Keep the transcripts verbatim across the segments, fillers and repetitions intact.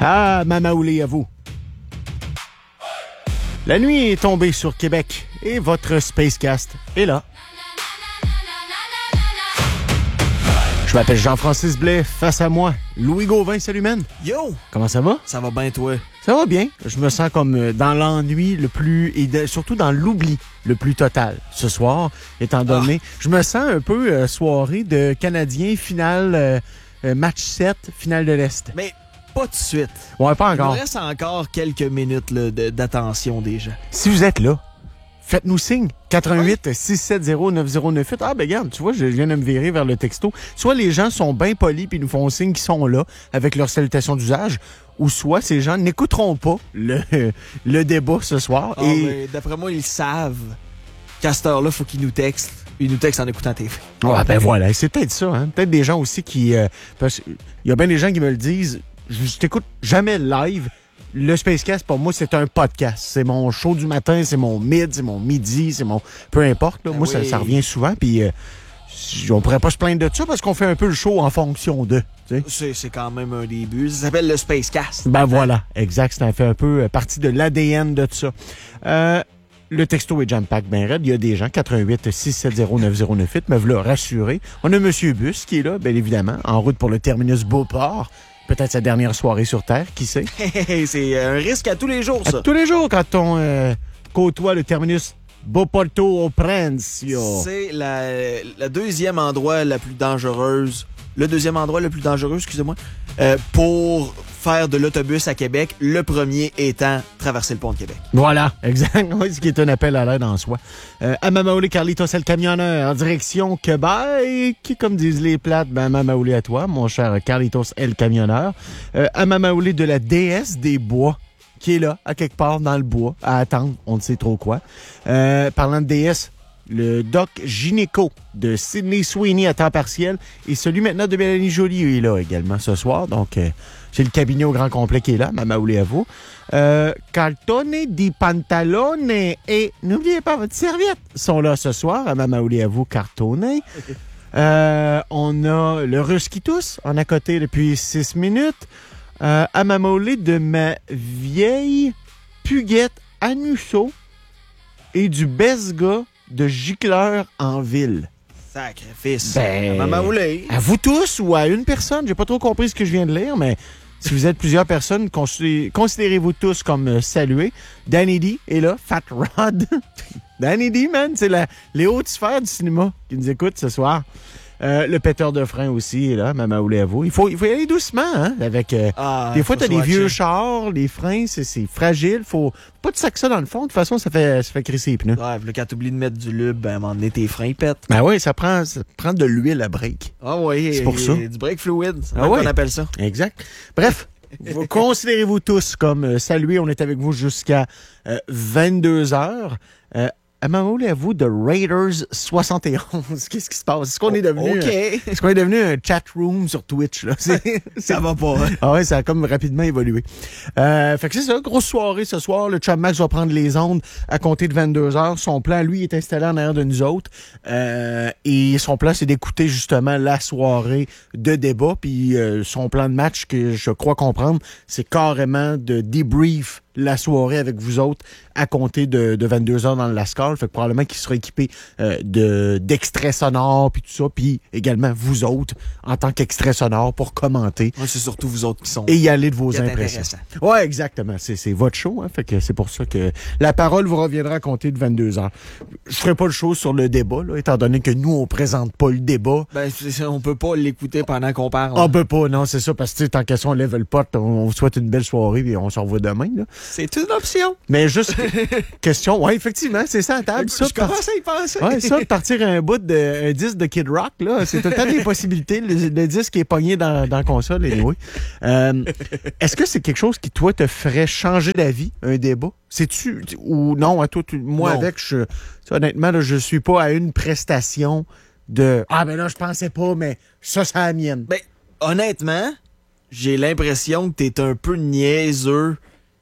Ah, Mamaoulé à vous. La nuit est tombée sur Québec et votre Spacecast est là. Je m'appelle Jean-Francis Blais, face à moi, Louis Gauvin. Salut, man. Yo! Comment ça va? Ça va bien, toi? Ça va bien. Je me sens comme dans l'ennui le plus... et de, surtout dans l'oubli le plus total ce soir, étant donné... Ah. Je me sens un peu euh, soirée de Canadiens, finale, euh, euh, match sept, finale de l'Est. Mais pas tout de suite. Ouais, pas encore. Il nous reste encore quelques minutes là, de, d'attention déjà. Si vous êtes là, faites-nous signe. quatre un huit, six sept zéro, neuf zéro neuf huit. Ah, ben regarde, tu vois, je viens de me virer vers le texto. Soit les gens sont bien polis puis nous font signe qu'ils sont là avec leur salutation d'usage, ou soit ces gens n'écouteront pas le, le débat ce soir. Ah, et... mais d'après moi, ils savent qu'à cette heure-là, il faut qu'ils nous textent. Ils nous textent en écoutant la T V. Ouais, ben voilà, c'est peut-être ça. Hein? Peut-être des gens aussi qui... Euh, parce qu'il y a bien des gens qui me le disent, je t'écoute jamais live. Le Spacecast, pour moi, c'est un podcast. C'est mon show du matin, c'est mon mid, c'est mon midi, c'est mon... Peu importe. Là. Ben moi, oui. ça, ça revient souvent. Puis euh, on pourrait pas se plaindre de ça parce qu'on fait un peu le show en fonction de... C'est, c'est quand même un début. Ça s'appelle le Spacecast. Ben voilà, exact. Ça fait un peu partie de l'A D N de tout ça. Euh, le texto est jam-pack ben raide. Il y a des gens, quatre un huit, six sept zéro, neuf zéro neuf huit, me veulent rassurer. On a M. Bus qui est là, bien évidemment, en route pour le terminus Beauport. Peut-être sa dernière soirée sur Terre, qui sait? C'est un risque à tous les jours, ça. À tous les jours, quand on euh, côtoie le terminus Beauporto au Prencio. C'est la, la deuxième endroit la plus dangereuse, le deuxième endroit le plus dangereux, excusez-moi, euh, pour faire de l'autobus à Québec, le premier étant traverser le pont de Québec. Voilà, exactement, ce qui est un appel à l'aide en soi. Euh, à Mamaoulé, Carlitos, le camionneur, en direction Québec, qui, comme disent les plates, ben Mamaoulé à toi, mon cher Carlitos, le camionneur. Euh, à Mamaoulé de la déesse des bois, qui est là, à quelque part dans le bois, à attendre, on ne sait trop quoi. Euh, parlant de déesse, le doc gynéco de Sydney Sweeney à temps partiel et celui maintenant de Mélanie Joly est là également ce soir. Donc, euh, c'est le cabinet au grand complet qui est là, Mamaoulé à vous. Euh, cartone di pantalone et n'oubliez pas votre serviette sont là ce soir à Mamaoulé à vous, cartone. Euh, on a le russe qui tousse, en à côté depuis six minutes. Euh, à Mamaoulé de ma vieille puguette Anusso et du Besga de gicleur en ville. Sacrifice. Ben, à Mamaoulé. À vous tous ou à une personne. J'ai pas trop compris ce que je viens de lire, mais si vous êtes plusieurs personnes, considérez-vous tous comme euh, salués. Danny D est là. Fat Rod. Danny D, man, c'est la, les hautes sphères du cinéma qui nous écoutent ce soir. Euh, le péteur de frein aussi est là, Mamaoulé à vous. Il faut, il faut y aller doucement, hein, avec... Euh, ah, des fois, t'as des vieux chier. chars, les freins, c'est, c'est fragile. Faut pas de sac ça dans le fond. De toute façon, ça fait, ça fait crisser les pneus. Ouais, là, quand t'oublies de mettre du lube, ben, à un moment donné, tes freins pètent. Ben oui, ça prend, ça prend de l'huile à break. Ah oui. C'est pour ça. Du break fluid. C'est ah ouais. qu'on appelle ça. Exact. Bref. Vous considérez-vous tous comme euh, salués. On est avec vous jusqu'à euh, vingt-deux heures. Euh, À Mamaoulé à vous de Raiders soixante et onze. Qu'est-ce qui se passe? Est-ce qu'on est devenu, OK. euh, est-ce qu'on est devenu un chat room sur Twitch, là? C'est, c'est... Ça va pas, hein? Ah ouais, ça a comme rapidement évolué. Euh, fait que c'est ça, grosse soirée ce soir. Le Chum Max va prendre les ondes à compter de vingt-deux heures. Son plan, lui, est installé en arrière de nous autres. Euh, et son plan, c'est d'écouter justement la soirée de débat. Puis euh, son plan de match, que je crois comprendre, c'est carrément de debrief la soirée avec vous autres à compter de, de vingt-deux heures dans le Lascar. Fait que probablement qu'il sera équipé euh, de, d'extraits sonores puis tout ça, puis également vous autres en tant qu'extraits sonores pour commenter. Ouais, c'est surtout vous autres qui sont... Et y aller de vos impressions. Ouais, exactement. C'est, c'est votre show, hein. Fait que c'est pour ça que la parole vous reviendra à compter de vingt-deux heures. Je ferai pas le show sur le débat, là, étant donné que nous, on présente pas le débat. Ben, c'est ça, on peut pas l'écouter pendant qu'on parle. On peut pas, non, c'est ça, parce que, tu sais, tant qu'à ça, on lève le pot, on, on vous souhaite une belle soirée, et on se revoit demain, là. C'est une option. Mais juste, question, ouais, effectivement, c'est ça, à table. Ça, je commence à y penser. Ouais, ça, de partir un bout de, un disque de Kid Rock, là, c'est tout le temps des possibilités. Le, le disque est pogné dans, dans la console, anyway. Euh, est-ce que c'est quelque chose qui, toi, te ferait changer d'avis, un débat? C'est-tu, ou non, à toi, tu, moi, non. avec, je, honnêtement, là, je suis pas à une prestation de, ah, ben là, je pensais pas, mais ça, c'est la mienne. Ben, honnêtement, j'ai l'impression que t'es un peu niaiseux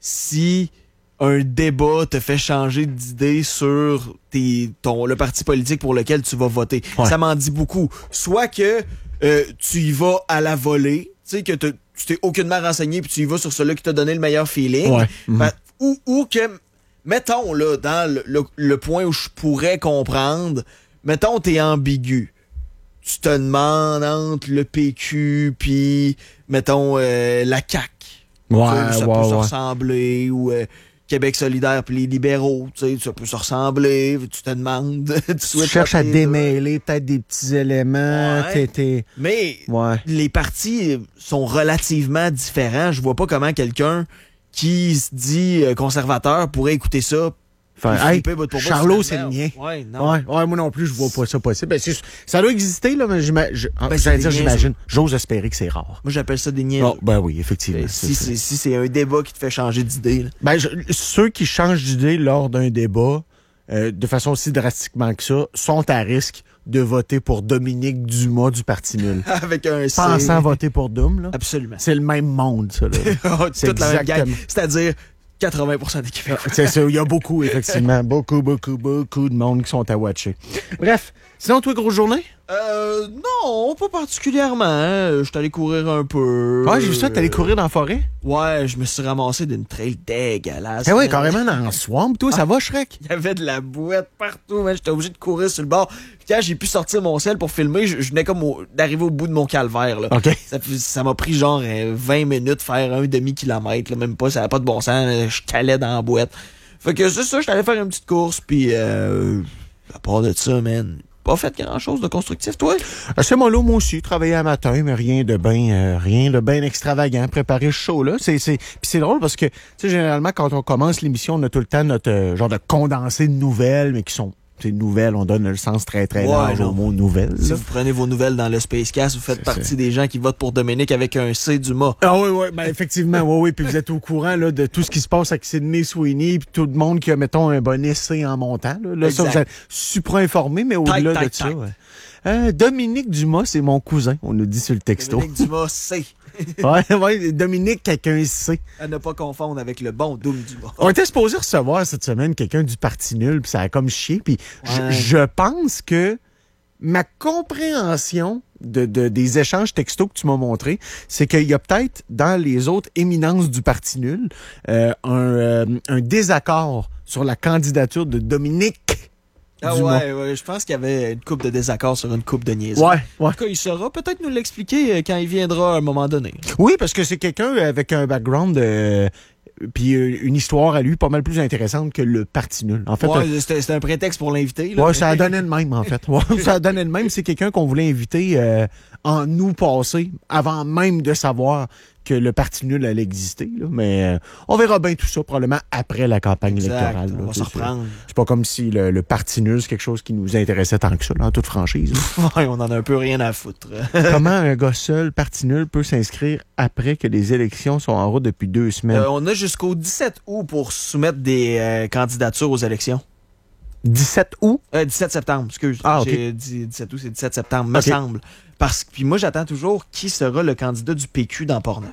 si un débat te fait changer d'idée sur tes, ton, le parti politique pour lequel tu vas voter. Ouais. Ça m'en dit beaucoup. Soit que euh, tu y vas à la volée, tu sais, que tu t'es aucunement renseigné puis tu y vas sur celui qui t'a donné le meilleur feeling. Ouais. Mm-hmm. Ben, ou, ou que, mettons, là, dans le, le, le point où je pourrais comprendre, mettons, t'es ambigu. Tu te demandes entre le P Q puis, mettons, euh, la C A Q. Ouais, ça ouais, peut ouais. se ressembler, ou euh, Québec solidaire puis les libéraux, tu sais, ça peut se ressembler, tu te demandes. tu, Tu cherches à démêler peut-être des petits éléments. Ouais. T'es, t'es... Mais Ouais. les partis sont relativement différents. Je vois pas comment quelqu'un qui se dit euh, conservateur pourrait écouter ça. Enfin, puis hey, flipper bout pour bout, Charlot, finalement. c'est le mien. Ouais, non. Ouais, ouais, moi non plus, je vois pas ça possible. Ben, c'est, ça doit exister, là, mais j'ima- je, Ben, j'allais c'est dire, des j'imagine. J'ose espérer que c'est rare. Moi, j'appelle ça des niaiseries. Oh, ben oui, effectivement. Ben, c'est si, ça. c'est, si c'est un débat qui te fait changer d'idée, là. Ben, je- ceux qui changent d'idée lors d'un débat, euh, de façon aussi drastiquement que ça, sont à risque de voter pour Dominique Dumas du Parti nul. Avec un C. Pensant voter pour Dum, là. Absolument. C'est le même monde, ça, là. C'est Toute la même gang. exactement. C'est-à-dire quatre-vingts pour cent des Québécois. C'est ça, il y a beaucoup, effectivement. Beaucoup, beaucoup, beaucoup de monde qui sont à watcher. Bref, sinon, toi, grosse journée? Euh, non, pas particulièrement. hein. Je suis allé courir un peu. Ouais, j'ai vu ça, t'es allé courir dans la forêt? Ouais, je me suis ramassé d'une trail dégueulasse. Eh oui, man. carrément dans le swamp. Toi, ça va, Shrek? Il y avait de la boîte partout, man. J'étais obligé de courir sur le bord. Puis quand j'ai pu sortir mon sel pour filmer, je, je venais comme au- d'arriver au bout de mon calvaire, là. OK. Ça, fait- ça m'a pris genre euh, vingt minutes de faire un demi-kilomètre, là, même pas, ça n'a pas de bon sens. là. Je calais dans la boîte. Fait que c'est ça, j'étais allé faire une petite course, puis euh, à part de ça, man, pas fait grand-chose de constructif, toi? Euh, C'est mollo, moi aussi. Travailler à matin, mais rien de bien euh, rien de bien extravagant. Préparer ce show-là. C'est, c'est... Puis c'est drôle parce que, tu sais, généralement, quand on commence l'émission, on a tout le temps notre euh, genre de condensé de nouvelles, mais qui sont, tu sais, nouvelles, on donne le sens très, très Ouais, large non. au mot nouvelles. Si là. vous prenez vos nouvelles dans le Spacecast, vous faites C'est partie ça. des gens qui votent pour Dominique avec un C du mât. Ah oui, oui, ben effectivement, oui, oui, puis vous êtes au courant là, de tout ce qui se passe avec Sydney Sweeney, puis tout le monde qui a, mettons, un bonnet C en montant. Là, là ça, Exact. vous êtes supra-informé, mais au-delà Tac, de tac, ça... tac. ouais. Euh, Dominique Dumas, c'est mon cousin, on nous dit sur le texto. Dominique Dumas, C. ouais, ouais, Dominique, quelqu'un C. À ne pas confondre avec le bon Doom Dumas. On était supposé recevoir cette semaine quelqu'un du Parti nul, puis ça a comme chié, puis je- Ouais. je pense que ma compréhension de, de- des échanges textos que tu m'as montrés, c'est qu'il y a peut-être dans les autres éminences du Parti nul euh, un, euh, un désaccord sur la candidature de Dominique Ah Dumas. ouais, ouais, je pense qu'il y avait une coupe de désaccord sur une coupe de niaiserie. Ouais, ouais. En tout cas, il saura peut-être nous l'expliquer euh, quand il viendra à un moment donné. Oui, parce que c'est quelqu'un avec un background euh, puis euh, une histoire à lui pas mal plus intéressante que le Parti nul. En fait, Ouais, euh, c'était c'était un prétexte pour l'inviter. là. ouais, ça a donné de même, en fait. Ouais, ça a donné de même. C'est quelqu'un qu'on voulait inviter euh, en nous passé, avant même de savoir que le Parti nul allait exister. Là. Mais euh, on verra bien tout ça, probablement après la campagne Exact, électorale. là. on va C'est- se reprendre. C'est pas comme si le, le Parti nul, c'est quelque chose qui nous intéressait tant que ça, là, en toute franchise. là. Ouais, on en a un peu rien à foutre. Comment un gars seul, Parti nul, peut s'inscrire après que les élections sont en route depuis deux semaines? Euh, on a jusqu'au dix-sept août pour soumettre des euh, candidatures aux élections. dix-sept août? Euh, dix-sept septembre, excuse. Ah, ok. J'ai dit dix-sept août, c'est dix-sept septembre, me Ok. semble. Parce que puis moi, j'attends toujours qui sera le candidat du P Q dans Portneuf.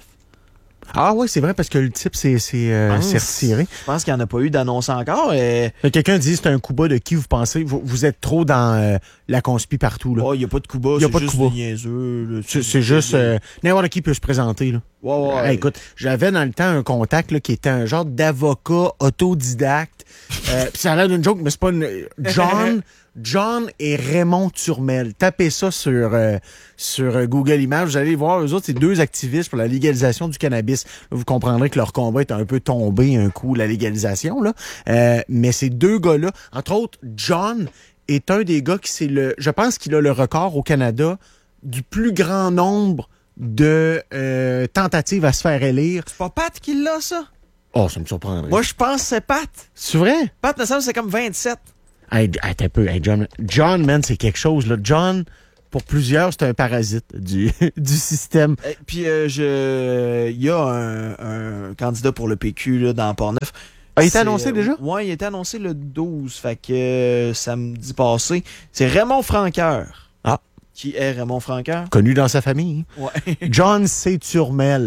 Ah oui, c'est vrai, parce que le type s'est c'est, euh, Ah, s'est retiré. Je pense qu'il n'y en a pas eu d'annonce encore. Et... Fait que Quelqu'un dit c'est un coup bas de qui vous pensez? Vous, vous êtes trop dans euh, la conspi partout. Là. Oh, il n'y a pas de coup bas, Y a c'est pas de juste coup bas. des niaiseux. là. C'est, c'est juste euh, n'importe qui peut se présenter. Là. Ouais, ouais. Hey, écoute, j'avais dans le temps un contact là, qui était un genre d'avocat autodidacte. Euh, pis ça a l'air d'une joke, mais c'est pas une... John, John et Raymond Turmel. Tapez ça sur, euh, sur euh, Google Images. Vous allez voir, eux autres, c'est deux activistes pour la légalisation du cannabis. Là, vous comprendrez que leur combat est un peu tombé un coup, la légalisation. Là. Euh, mais ces deux gars-là, entre autres, John est un des gars qui c'est le... Je pense qu'il a le record au Canada du plus grand nombre de euh, tentatives à se faire élire. C'est pas Pat qui l'a, ça? Oh, ça me surprendrait. Moi, je pense que c'est Pat. C'est vrai? Pat, me semble que c'est comme vingt-sept. Hey, attends un peu. Hey, John, John, man, c'est quelque chose. Là. John, pour plusieurs, c'est un parasite du, du système. Euh, Puis, euh, je... il y a un, un candidat pour le P Q là, dans Portneuf. A été C'est, annoncé euh, déjà? Ouais, il a été annoncé le douze, fait que euh, samedi passé. C'est Raymond Franqueur. Ah. Qui est Raymond Franqueur? Connu dans sa famille. Ouais. John C. Turmel.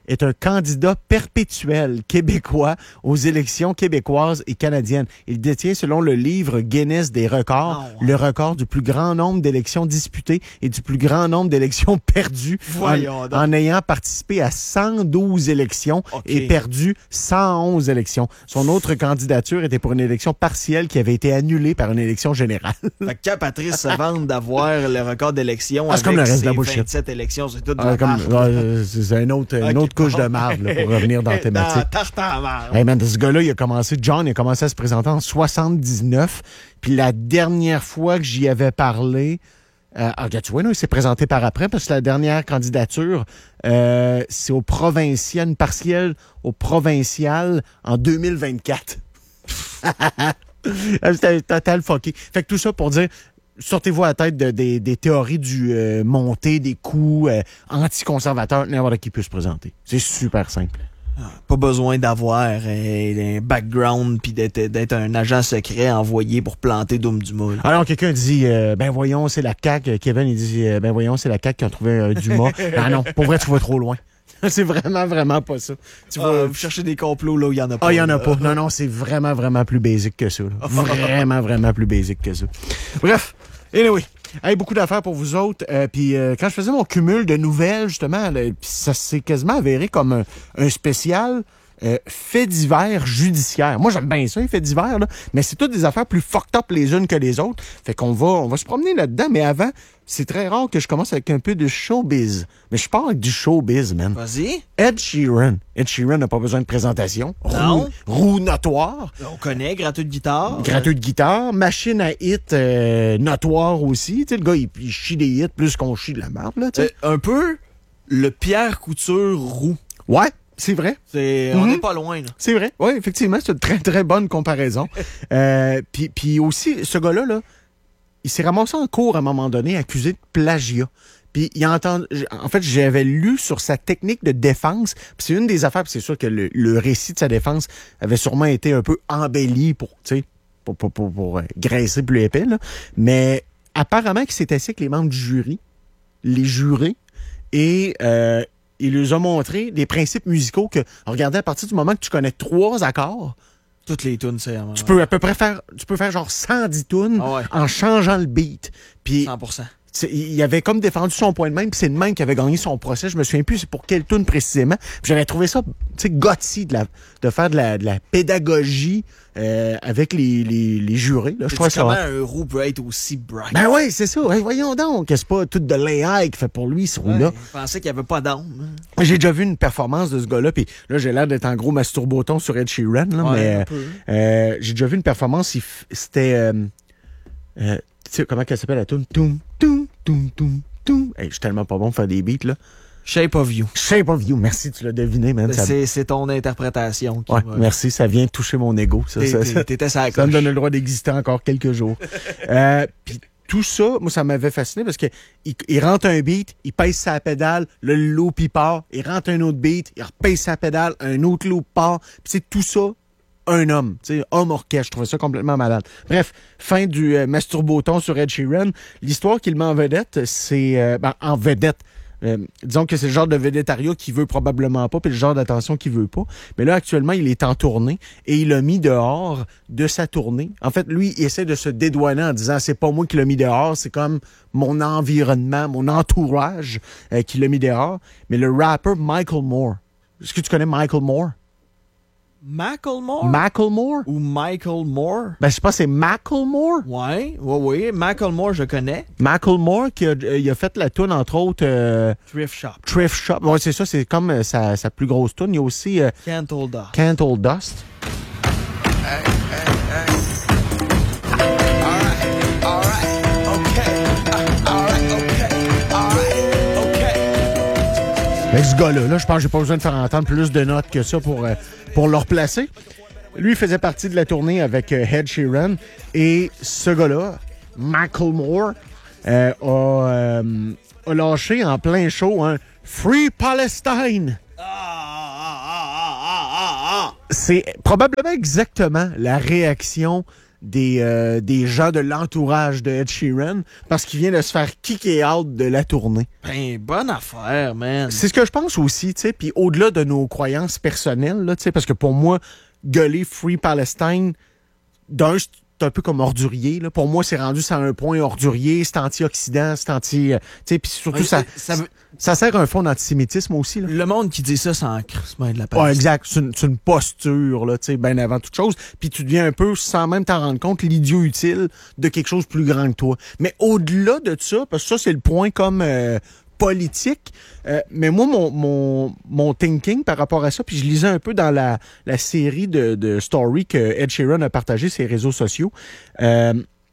est un candidat perpétuel québécois aux élections québécoises et canadiennes. Il détient, selon le livre Guinness des records, oh, wow. le record du plus grand nombre d'élections disputées et du plus grand nombre d'élections perdues en, en ayant participé à cent douze élections okay. et perdu cent onze élections. Son autre candidature était pour une élection partielle qui avait été annulée par une élection générale. Fait que Patrice se vante d'avoir le record d'élections ah, avec comme le reste ses de la vingt-sept élections, c'est tout de ah, la comme, ouais, c'est un autre, okay. une autre couche de marde là, pour revenir dans la thématique. Dans tartare marde. Hey man, ce gars-là, il a commencé, John, il a commencé à se présenter en soixante-dix-neuf. Puis la dernière fois que j'y avais parlé, euh, ah, tu vois, non, il s'est présenté par après parce que la dernière candidature, euh, c'est au provincial, une partielle au provincial en deux mille vingt-quatre. C'était total fucké. Fait que tout ça pour dire, sortez-vous à la tête de, de, des théories du euh, montée des coups euh, anticonservateurs, n'importe qui peut se présenter. C'est super simple. Pas besoin d'avoir euh, un background puis d'être, d'être un agent secret envoyé pour planter Dom Dumas. Alors, quelqu'un dit, euh, ben voyons, c'est la C A Q. Kevin, il dit, euh, ben voyons, c'est la C A Q qui a trouvé euh, Dumas. Ah non, pour vrai, tu vas trop loin. C'est vraiment, vraiment pas ça. Tu vas euh, chercher des complots là où il y en a pas. Ah, il y en a pas. Non, non, c'est vraiment, vraiment plus basique que ça. Là. Vraiment, vraiment plus basique que ça. Bref, anyway. Hey, beaucoup d'affaires pour vous autres. Euh, puis euh, quand je faisais mon cumul de nouvelles, justement, là, ça s'est quasiment avéré comme un, un spécial euh, fait divers judiciaire. Moi, j'aime bien ça, les faits divers, là, mais c'est toutes des affaires plus fucked up les unes que les autres. Fait qu'on va, on va se promener là-dedans, mais avant, c'est très rare que je commence avec un peu de showbiz. Mais je pars avec du showbiz, man. Vas-y. Ed Sheeran. Ed Sheeran n'a pas besoin de présentation. Non. Roue, roue notoire. On connaît, gratuit de guitare. Gratuit de guitare. Machine à hit euh, notoire aussi. Tu sais, le gars, il, il chie des hits plus qu'on chie de la merde, là, tu sais. Euh, un peu le Pierre Couture roux. Ouais. C'est vrai. C'est, mm-hmm. On n'est pas loin, là. C'est vrai. Oui, effectivement, c'est une très, très bonne comparaison. euh, puis, puis aussi, ce gars-là, là, il s'est ramassé en cours à un moment donné, accusé de plagiat. Puis il entend, en fait, j'avais lu sur sa technique de défense. Puis c'est une des affaires, puis c'est sûr que le, le récit de sa défense avait sûrement été un peu embelli pour, tu sais, pour, pour, pour, pour euh, graisser plus épais, là. Mais apparemment qu'il s'est assis avec les membres du jury, les jurés, et euh, il leur a montré des principes musicaux que, regardez, à partir du moment que tu connais trois accords, toutes les tunes, c'est vraiment... Tu peux à peu près faire, tu peux faire genre cent dix tunes ah ouais. en changeant le beat. Puis cent pour cent. Il avait comme défendu son point de même, puis c'est le même qui avait gagné son procès. Je me souviens plus c'est pour quelle tune précisément. Puis j'avais trouvé ça, tu sais, gutsy de, la, de faire de la, de la pédagogie euh, avec les, les, les jurés. Là. Je crois comment ça. un roux peut être aussi bright? Ben oui, c'est ça. Ouais, voyons donc, c'est pas tout de l'A I qui fait pour lui ce roux-là. Ouais, je pensais qu'il n'y avait pas d'âme. Hein. J'ai déjà vu une performance de ce gars-là, puis là j'ai l'air d'être en gros masturboton sur Ed Sheeran, là, ouais, mais euh, j'ai déjà vu une performance. Il f... C'était, euh, euh, tu sais comment qu'elle s'appelle la tune? Toum, toum, toum, toum, toum. Hey, je suis tellement pas bon pour faire des beats, là. Shape of You. Shape of You, merci, tu l'as deviné, man. Ça... C'est, c'est ton interprétation. Qui ouais, va... merci, ça vient toucher mon ego. Ça, t'es, ça, t'es, ça, t'étais ça, ça me donne le droit d'exister encore quelques jours. euh, Puis tout ça, moi, ça m'avait fasciné parce que il, il rentre un beat, il pèse sa pédale, le loop, il part, il rentre un autre beat, il repèse sa pédale, un autre loop part, puis c'est tout ça, un homme, tu sais, homme orchestre. Je trouvais ça complètement malade. Bref, fin du euh, masturboton sur Ed Sheeran. L'histoire qu'il met en vedette, c'est... Euh, ben, en vedette. Euh, disons que c'est le genre de védétariat qu'il veut probablement pas, puis le genre d'attention qu'il veut pas. Mais là, actuellement, il est en tournée et il l'a mis dehors de sa tournée. En fait, lui, il essaie de se dédouaner en disant c'est pas moi qui l'ai mis dehors, c'est comme mon environnement, mon entourage euh, qui l'a mis dehors. Mais le rapper Michael Moore, est-ce que tu connais Michael Moore? Macklemore? Macklemore? Ou Michael Moore? Ben, je sais pas, c'est Macklemore? Ouais, oui, oui. Macklemore, je connais. Macklemore, qui a, il a fait la toune, entre autres... Euh, Thrift Shop. Thrift Shop. Ouais, c'est ça, c'est comme euh, sa, sa plus grosse toune. Il y a aussi... Euh, Can't Hold Dust. Can't Hold Dust. Hey, hey, hey. All right, all right, okay. Uh, all right, okay. All right, okay. Avec ce gars-là, là, je pense que j'ai pas besoin de faire entendre plus de notes que ça pour... Euh, pour le replacer. Lui, il faisait partie de la tournée avec euh, Ed Sheeran. Et ce gars-là, Macklemore, euh, a, euh, a lâché en plein show un « Free Palestine ». C'est probablement exactement la réaction des, euh, des gens de l'entourage de Ed Sheeran parce qu'il vient de se faire kicker out de la tournée. Ben, bonne affaire, man. C'est ce que je pense aussi, tu sais, puis au-delà de nos croyances personnelles, là, tu sais, parce que pour moi, gueuler Free Palestine, d'un, c'est un peu comme ordurier, là. Pour moi, c'est rendu ça à un point ordurier, c'est anti-Occident, c'est anti... euh, tu sais, puis surtout, Ouais, ça, ça veut- ça sert un fond d'antisémitisme aussi, là. Le monde qui dit ça sans crissement de la Ouais, Palestine. exact. C'est une, c'est une posture, là, tu sais, bien avant toute chose. Puis tu deviens un peu, sans même t'en rendre compte, l'idiot utile de quelque chose de plus grand que toi. Mais au-delà de ça, parce que ça, c'est le point comme euh, politique, euh, mais moi, mon, mon, mon thinking par rapport à ça, puis je lisais un peu dans la, la série de, de stories que Ed Sheeran a partagé sur ses réseaux sociaux, euh,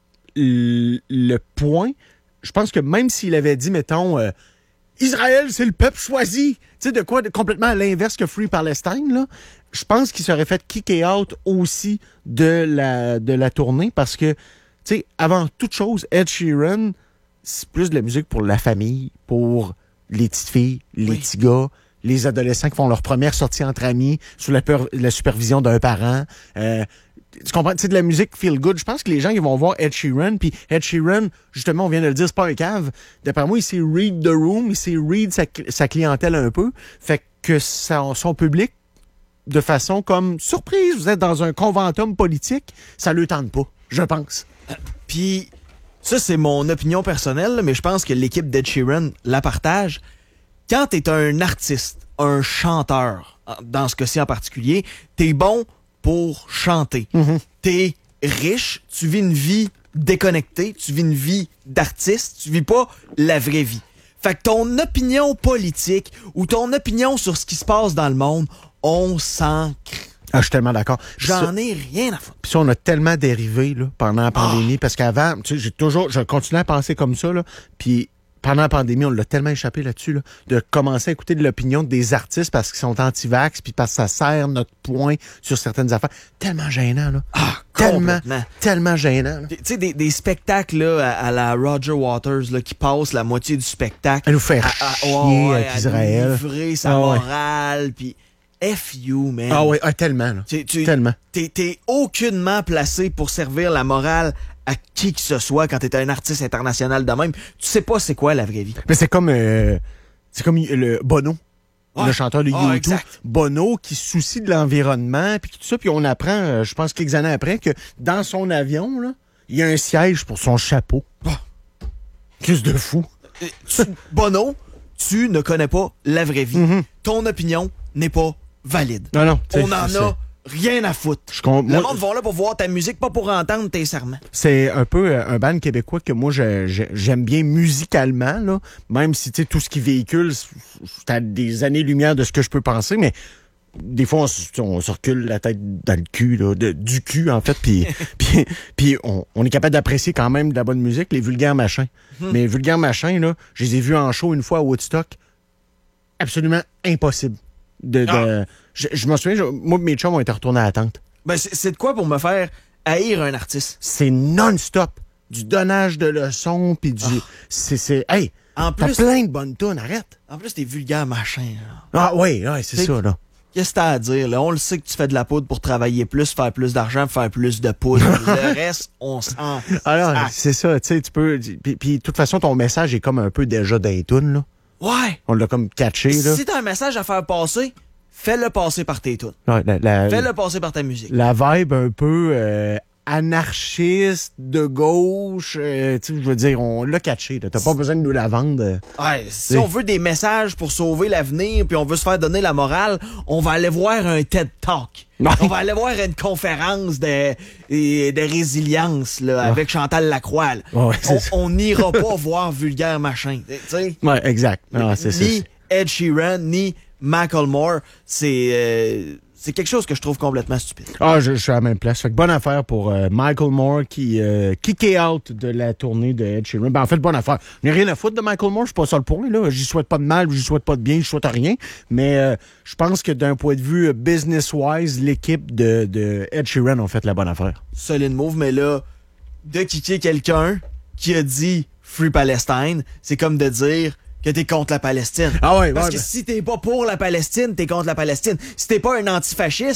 le, le point, je pense que même s'il avait dit, mettons... euh, Israël, c'est le peuple choisi. Tu sais, de quoi? De, complètement à l'inverse que Free Palestine, là. Je pense qu'il serait fait kicker out aussi de la, de la tournée parce que, tu sais, avant toute chose, Ed Sheeran, c'est plus de la musique pour la famille, pour les petites filles, les Oui. petits gars, les adolescents qui font leur première sortie entre amis sous la, peur- la supervision d'un parent. Euh, tu comprends? C'est de la musique feel good. Je pense que les gens, ils vont voir Ed Sheeran, puis Ed Sheeran, justement, on vient de le dire, c'est pas un cave. D'après moi, il sait read the room, il sait read sa, sa clientèle un peu. Fait que sa- son public, de façon comme surprise, vous êtes dans un conventum politique, ça le tente pas, je pense. Puis, ça, c'est mon opinion personnelle, là, mais je pense que l'équipe d'Ed Sheeran la partage. Quand t'es un artiste, un chanteur, dans ce cas-ci en particulier, t'es bon pour chanter. Mm-hmm. T'es riche, tu vis une vie déconnectée, tu vis une vie d'artiste, tu vis pas la vraie vie. Fait que ton opinion politique ou ton opinion sur ce qui se passe dans le monde, on s'en crée. Ah, je suis tellement d'accord. J'en ai rien à foutre. Puis ça, on a tellement dérivé là, pendant la pandémie, parce qu'avant, tu sais, j'ai toujours, je continue à penser comme ça, là, puis pendant la pandémie, on l'a tellement échappé là-dessus, là, de commencer à écouter de l'opinion des artistes parce qu'ils sont anti-vax, puis parce que ça sert notre point sur certaines affaires. Tellement gênant, là. Ah, tellement, complètement. tellement gênant. là. Tu sais, des, des spectacles là, à, à la Roger Waters là, qui passent la moitié du spectacle. À nous faire à, à- chier ouais, ouais, avec à Israël. nous livrer sa Ah ouais. morale, puis F you, man. Ah oui, ah, tellement, là. Tu- tu- Tellement. T'es, t'es aucunement placé pour servir la morale à qui que ce soit quand t'es un artiste international de même. Tu sais pas c'est quoi la vraie vie. Mais c'est comme, euh, c'est comme le Bono. Ouais. Le chanteur de Ah, U deux, exact. Bono, qui se soucie de l'environnement, puis tout ça, puis on apprend, euh, je pense quelques années après, que dans son avion, là, il y a un siège pour son chapeau. Ah. Qu'est-ce de fou. Euh, tu- Bono, tu ne connais pas la vraie vie. Mhm. Ton opinion n'est pas valide. Non, non. On c'est- en c'est- a rien à foutre. Je com- Le moi, monde va là pour voir ta musique, pas pour entendre tes serments. c'est un peu euh, un band québécois que moi, je- je- j'aime bien musicalement, là, même si, tu sais, tout ce qu'il véhicule, c'est c'est à des années-lumière de ce que je peux penser, mais des fois, on, se- on se recule la tête dans le cul, là, de- du cul, en fait, puis puis puis on, on est capable d'apprécier quand même de la bonne musique, les vulgaires machins. Mais les vulgaires machins, là, je les ai vus en show une fois à Woodstock. Absolument impossible. De, de- je, je me souviens, je- moi et mes chums ont été retournés à la tente. Ben, c'est c'est de quoi pour me faire haïr un artiste? C'est non-stop. Du donnage de leçons, puis du... C'est... c'est hey, En t'as plus, plein de bonnes tunes, arrête. en plus, t'es vulgaire machin. là. Ah oui, ouais, c'est C'est- ça, là. Qu'est-ce que t'as à dire? Là? On le sait que tu fais de la poudre pour travailler plus, faire plus d'argent, faire plus de poudre. Le reste, on s'en... Alors, Ah. c'est ça, tu sais, tu peux... Puis, puis, de toute façon, ton message est comme un peu déjà dans les tunes, là. Ouais! On l'a comme catché, là. Si t'as un message à faire passer, fais-le passer par tes tunes. Ouais, la, la- Fais-le passer par ta musique. la vibe un peu euh, anarchiste, de gauche, euh, tu sais, je veux dire, on l'a catché, là. T'as pas besoin de nous la vendre. euh. Ouais, si Oui. on veut des messages pour sauver l'avenir, puis on veut se faire donner la morale, on va aller voir un TED Talk. Ouais. On va aller voir une conférence de, de résilience là, avec Chantal Lacroix. là. Ouais, c'est ça. on on n'ira pas voir vulgaire machin. Tu sais? Ouais, exact. Ah, c'est ça. Ni Ed Sheeran, ni Macklemore, c'est euh, c'est quelque chose que je trouve complètement stupide. Ah, je, je suis à la même place. Fait que bonne affaire pour euh, Michael Moore qui euh, kické out de la tournée de Ed Sheeran. Ben, en fait, bonne affaire. Je n'ai rien à foutre de Michael Moore, je suis pas ça le point, là. J'y souhaite pas de mal, j'y souhaite pas de bien, j'y souhaite rien. Mais euh, je pense que d'un point de vue euh, business-wise, l'équipe de, de Ed Sheeran ont fait la bonne affaire. Solid move, mais là, de kicker quelqu'un qui a dit Free Palestine, c'est comme de dire que t'es contre la Palestine. Ah ouais, Parce ouais, que ben- si t'es pas pour la Palestine, t'es contre la Palestine. Si t'es pas un antifasciste,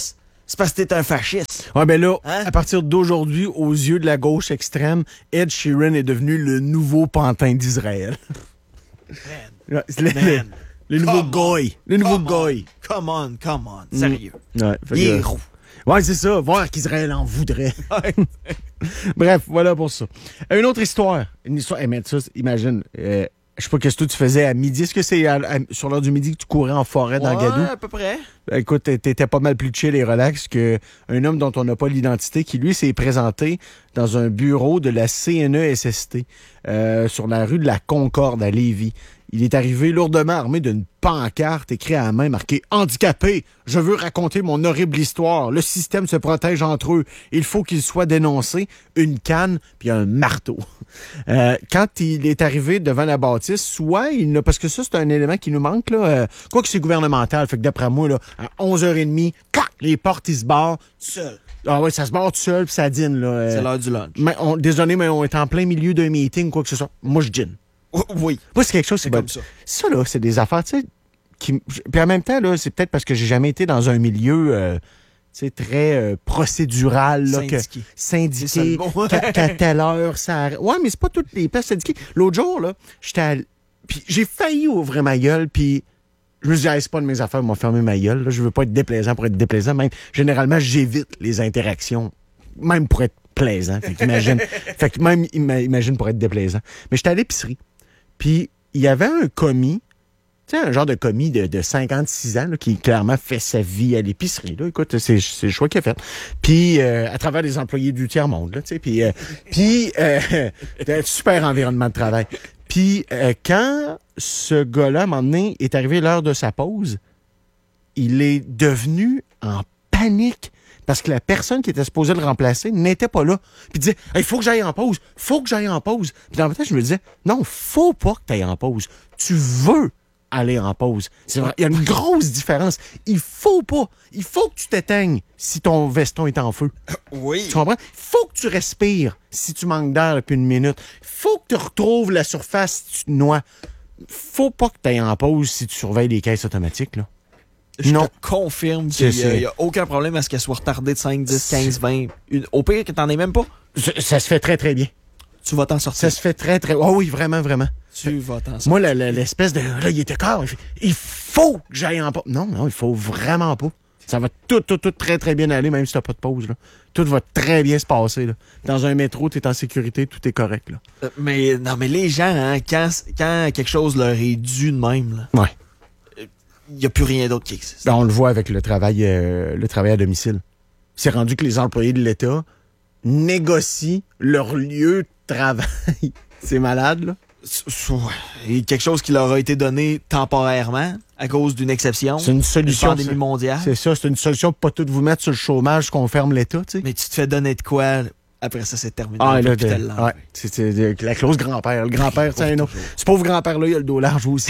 C'est parce que t'es un fasciste. Ouais, ben là, Hein? à partir d'aujourd'hui, aux yeux de la gauche extrême, Ed Sheeran est devenu le nouveau pantin d'Israël. Ouais, c'est le, le, Man. le nouveau Come on. goy. Le nouveau Come on. goy. Come on, come on. Sérieux. Ouais, fait Il est que- roux. ouais, c'est ça. Voir qu'Israël en voudrait. Bref, voilà pour ça. Une autre histoire. Une histoire. Hey, mais ça, imagine. Euh, je sais pas qu'est-ce que tu faisais à midi. Est-ce que c'est à- à- sur l'heure du midi que tu courais en forêt dans Ouais, Gadou? à peu près. Écoute, t'étais pas mal plus chill et relax qu'un homme dont on n'a pas l'identité qui, lui, s'est présenté dans un bureau de la C N E S S T euh, sur la rue de la Concorde à Lévis. Il est arrivé lourdement armé d'une pancarte écrite à la main marquée « Handicapé, je veux raconter mon horrible histoire. Le système se protège entre eux. Il faut qu'il soit dénoncé. » Une canne puis un marteau. Euh, quand il est arrivé devant la bâtisse, soit il n'a... Parce que ça, c'est un élément qui nous manque, là. Euh, quoi que c'est gouvernemental. Fait que d'après moi, là, à onze heures trente, clac, les portes, ils se barrent. Seul. Ah ouais, ça se barre tout seul puis ça dîne, là. Euh, C'est l'heure du lunch. mais on, désolé, mais on est en plein milieu d'un meeting, quoi que ce soit. Moi, je dîne. Oui. Moi, c'est quelque chose, c'est C'est ben, comme ça. Ça, là, c'est des affaires, tu sais, qui... Puis en même temps, là, c'est peut-être parce que j'ai jamais été dans un milieu, euh, tu sais, très euh, procédural, là, que Syndiqué. C'est ça, syndiqué, le mot. qu'à qu'à telle heure, ça arrête. Ouais, mais c'est pas toutes les places syndiquées. L'autre jour, là, j'étais à... Puis j'ai failli ouvrir ma gueule, puis je me suis dit, hey, c'est pas de mes affaires, ils m'ont fermé ma gueule, là. Je veux pas être déplaisant pour être déplaisant. Même, généralement, j'évite les interactions, même pour être plaisant. Fait qu'imagine, fait que même, ima- imagine pour être déplaisant. Mais j'étais à l'épicerie. Puis, il y avait un commis, tu sais, un genre de commis de, de cinquante-six ans, là, qui clairement fait sa vie à l'épicerie. Là. Écoute, c'est, c'est le choix qu'il a fait. Puis, euh, à travers des employés du tiers-monde, là, tu sais. Puis, euh, puis euh, un super environnement de travail. Puis, euh, quand ce gars-là, à un moment donné, est arrivé l'heure de sa pause, il est devenu en panique parce que la personne qui était supposée le remplacer n'était pas là. Puis il disait, il faut que j'aille en pause, faut que j'aille en pause. Puis dans ma tête, je me disais, non, faut pas que tu ailles en pause. Tu veux aller en pause. C'est vrai, il y a une grosse différence. Il faut pas. Il faut que tu t'éteignes si ton veston est en feu. Oui. Tu comprends? Il faut que tu respires si tu manques d'air depuis une minute. Il faut que tu retrouves la surface si tu te noies. Faut pas que tu ailles en pause si tu surveilles les caisses automatiques, là. Je Non. te confirme C'est- qu'il n'y c'est- a, aucun problème à ce qu'elle soit retardée de cinq, dix, quinze, vingt. Une- au pire que t'en aies même pas, Ça, ça se fait très, très bien. tu vas t'en Ça sortir. se fait très, très... Oh oui, vraiment, vraiment. Tu vas t'en sortir. Moi, la- la- l'espèce de... Là, il était corps. Il, fait, il faut que j'aille en pause. Non, non, il faut vraiment pas. Ça va tout, tout, tout très, très bien aller, même si t'as pas de pause, là. Tout va très bien se passer, là. Dans un métro, t'es en sécurité, tout est correct, là. Euh, Mais non, mais les gens, hein, quand, quand quelque chose leur est dû de même, là, Ouais. il n'y a plus rien d'autre qui existe. Ben, on le voit avec le travail, euh, le travail à domicile. C'est rendu que les employés de l'État négocient leur lieu de travail. C'est malade, là. S- s- ouais. Et quelque chose qui leur a été donné temporairement à cause d'une exception. C'est une solution. Une pandémie ça. mondiale. C'est ça, c'est une solution pour pas tout vous mettre sur le chômage qu'on ferme l'État, tu sais. Mais tu te fais donner de quoi, après ça, c'est terminé. Ah, On peut là, plus de- te l'enlever. ouais, c'est, c'est la clause grand-père. Le grand-père, c'est un autre. Ce pauvre grand-père-là, il a le dos large aussi.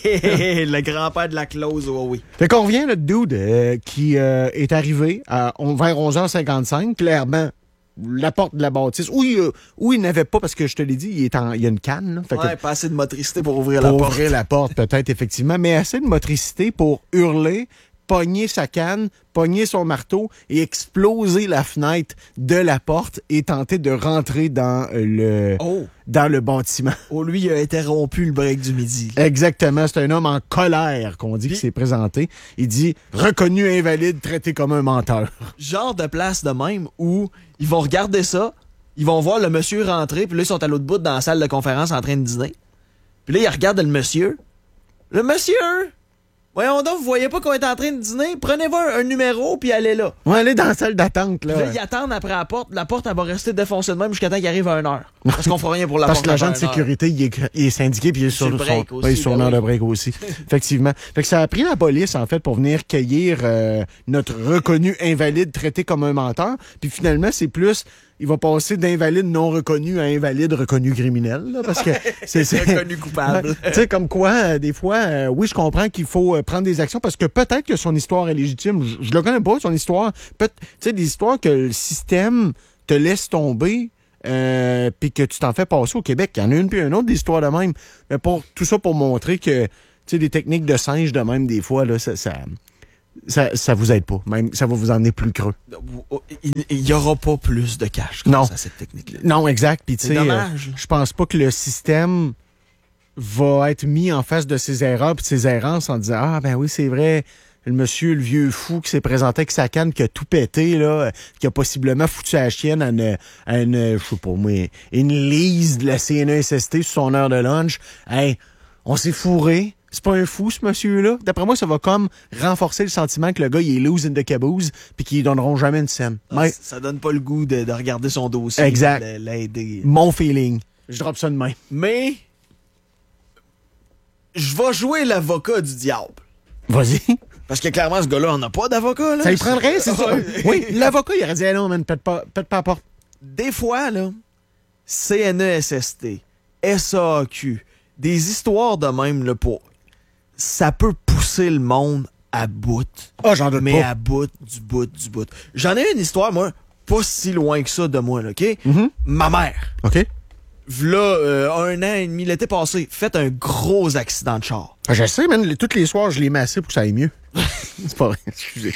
Le grand-père de la clause, oh oui. Fait qu'on revient, le dude euh, qui euh, est arrivé à, on- vers onze heures cinquante-cinq, clairement, la porte de la bâtisse, où il, euh, où il n'avait pas, parce que je te l'ai dit, il, est en, il y a une canne, là. Fait que Ouais, pas assez de motricité pour ouvrir pour la porte. ouvrir la porte, peut-être, effectivement, mais assez de motricité pour hurler, pogner sa canne, pogner son marteau et exploser la fenêtre de la porte et tenter de rentrer dans euh, le, Oh! dans le bâtiment. Oh, lui, il a interrompu le break du midi. Exactement, c'est un homme en colère qu'on dit Puis- qui s'est présenté. Il dit « Reconnu invalide, traité comme un menteur Genre de place de même où ils vont regarder ça, ils vont voir le monsieur rentrer, puis là, ils sont à l'autre bout dans la salle de conférence en train de dîner. Puis là, ils regardent le monsieur. Le monsieur! Voyons donc, vous voyez pas qu'on est en train de dîner? Prenez-vous un, un numéro, puis allez là. » On va aller dans la salle d'attente, là. Puis là, ils attendent après la porte. La porte, elle va rester défoncée de même jusqu'à temps qu'il arrive à une heure. Parce qu'on fera rien pour la Parce porte. que l'agent de avant une heure. sécurité, il est, il est syndiqué puis il est sur, le break son, aussi, ouais, sur ben l'heure oui. de break aussi. Effectivement. Fait que ça a pris la police, en fait, pour venir cueillir euh, notre reconnu invalide traité comme un menteur. Puis finalement, c'est plus... Il va passer d'invalide non reconnu à invalide reconnu criminel, là, parce que c'est... c'est- Reconnu coupable. Ouais. Tu sais, comme quoi, euh, des fois, euh, oui, je comprends qu'il faut euh, prendre des actions parce que peut-être que son histoire est légitime. Je, je le connais pas, son histoire. Peut- Tu sais, des histoires que le système te laisse tomber euh, puis que tu t'en fais passer au Québec. Il y en a une puis une autre d'histoire de même. Mais pour tout ça pour montrer que, tu sais, des techniques de singe de même, des fois, là, ça... ça ça, ça vous aide pas. Même, ça va vous emmener plus creux. Il n'y aura pas plus de cash Non. grâce à cette technique-là. Non, exact. Puis, tu C'est sais, dommage. euh, je pense pas que le système va être mis en face de ses erreurs puis de ses errances en disant ah ben oui c'est vrai le monsieur le vieux fou qui s'est présenté avec sa canne qui a tout pété là, qui a possiblement foutu la chienne à une, à une je sais pas moi une lise de la C N E S S T sur son heure de lunch. Hey, on s'est fourré. C'est pas un fou, ce monsieur-là. D'après moi, ça va comme renforcer le sentiment que le gars, il est loose in the caboose puis qu'ils donneront jamais une scène. Mais, Ça, ça donne pas le goût de, de regarder son dossier. Exact. de L'aider. mon feeling. Je drop ça de main. Mais, je vais jouer l'avocat du diable. Vas-y. Parce que clairement, ce gars-là, on n'a pas d'avocat. Là. Ça y prendrait, c'est ça. Oui, l'avocat, il aurait dit, hey, non, man, pète pas, pète pas la porte. Des fois, là, C N E S S T, S A A Q, des histoires de même, là, pour... ça peut pousser le monde à bout. Ah, j'en doute Mais pas. à bout, du bout, du bout. J'en ai une histoire, moi, pas si loin que ça de moi, là, OK? Mhm. Ma mère, OK. v'là euh, un an et demi, l'été passé, fait un gros accident de char. Ah, je sais, man, les- tous les soirs, je les massais pour que ça aille mieux. C'est pas vrai, excusez.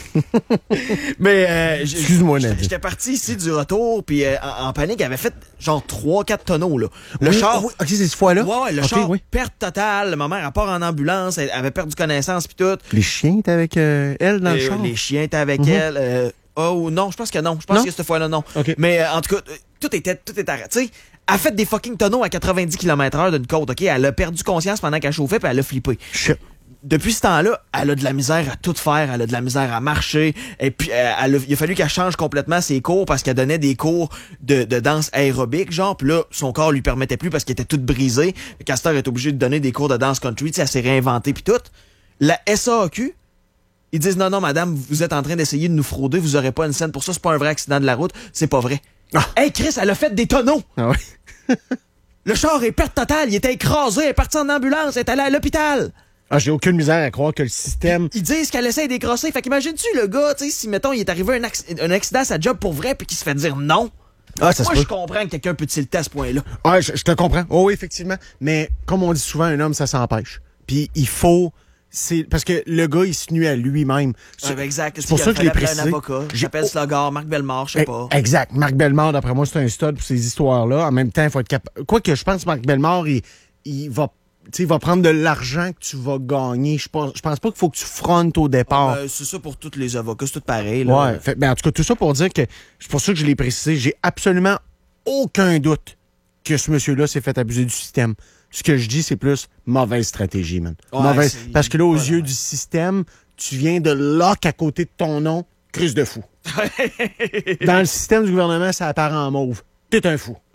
Mais, euh, j'- Excuse-moi, j'étais- Nadine. J'étais parti ici du retour, puis euh, en, en panique, elle avait fait genre trois quatre tonneaux, là. Le Oui, char... ah oui, OK, c'est cette fois-là? Ouais, ouais, le OK, char, oui. perte totale. Ma mère, elle part en ambulance, elle avait perdu connaissance, puis tout. Les chiens étaient avec euh, elle dans le Euh, char? les chiens étaient avec Mhm. elle. euh, oh, non, je pense que non. Je pense Non? que cette fois-là, non. OK. Mais euh, en tout cas, euh, tout était, tout était arrêté. Tu sais, elle a fait des fucking tonneaux à quatre-vingt-dix kilomètres heure d'une côte, OK? Elle a perdu conscience pendant qu'elle chauffait, puis elle a flippé. Shit. Depuis ce temps-là, elle a de la misère à tout faire, elle a de la misère à marcher, et puis euh, elle a- il a fallu qu'elle change complètement ses cours parce qu'elle donnait des cours de, de danse aérobique, genre, puis là, son corps lui permettait plus parce qu'il était tout brisé. Castor est obligé de donner des cours de danse country, tu sais, elle s'est réinventée, puis tout. La S A A Q, ils disent non, non, madame, vous êtes en train d'essayer de nous frauder, vous aurez pas une scène pour ça, c'est pas un vrai accident de la route, c'est pas vrai. Ah. Hey Chris, elle a fait des tonneaux! Ah oui. Le char est perte totale, il était écrasé, elle est partie en ambulance, elle est allée à l'hôpital. Ah, j'ai aucune misère à croire que le système... Ils disent qu'elle essaie d'écrasser. Fait qu'imagine-tu le gars, tu sais, si mettons il est arrivé un, acc- un accident à sa job pour vrai puis qu'il se fait dire non. Ah, ça se Moi, peut. je comprends que quelqu'un peut tilter à ce point-là. Ah, je, je te comprends. Oh oui, effectivement. Mais comme on dit souvent, un homme, ça s'empêche. Puis il faut... c'est parce que le gars, il se nuit à lui-même. C'est Ouais, ben exact. c'est pour ça que je l'ai un précisé. avocat. J'ai- J'appelle Slogar, Marc Bellemare, je sais pas. Eh, Exact. Marc Bellemare, d'après moi, c'est un stud pour ces histoires-là. En même temps, il faut être capable... Quoique, je pense que Marc Bellemare, il, il va... Tu sais, il va prendre de l'argent que tu vas gagner. Je pense, je pense pas qu'il faut que tu frontes au départ. Euh, c'est ça pour tous les avocats, c'est tout pareil. Là. Ouais. Fait, ben, en tout cas, tout ça pour dire que c'est pour ça que je l'ai précisé. J'ai absolument aucun doute que ce monsieur-là s'est fait abuser du système. Ce que je dis, c'est plus mauvaise stratégie, man. Ouais, Mauvaise. c'est- Parce que là, aux ouais, yeux ouais. du système, tu viens de lock à côté de ton nom, crise de fou. Dans le système du gouvernement, ça apparaît en mauve. T'es un fou.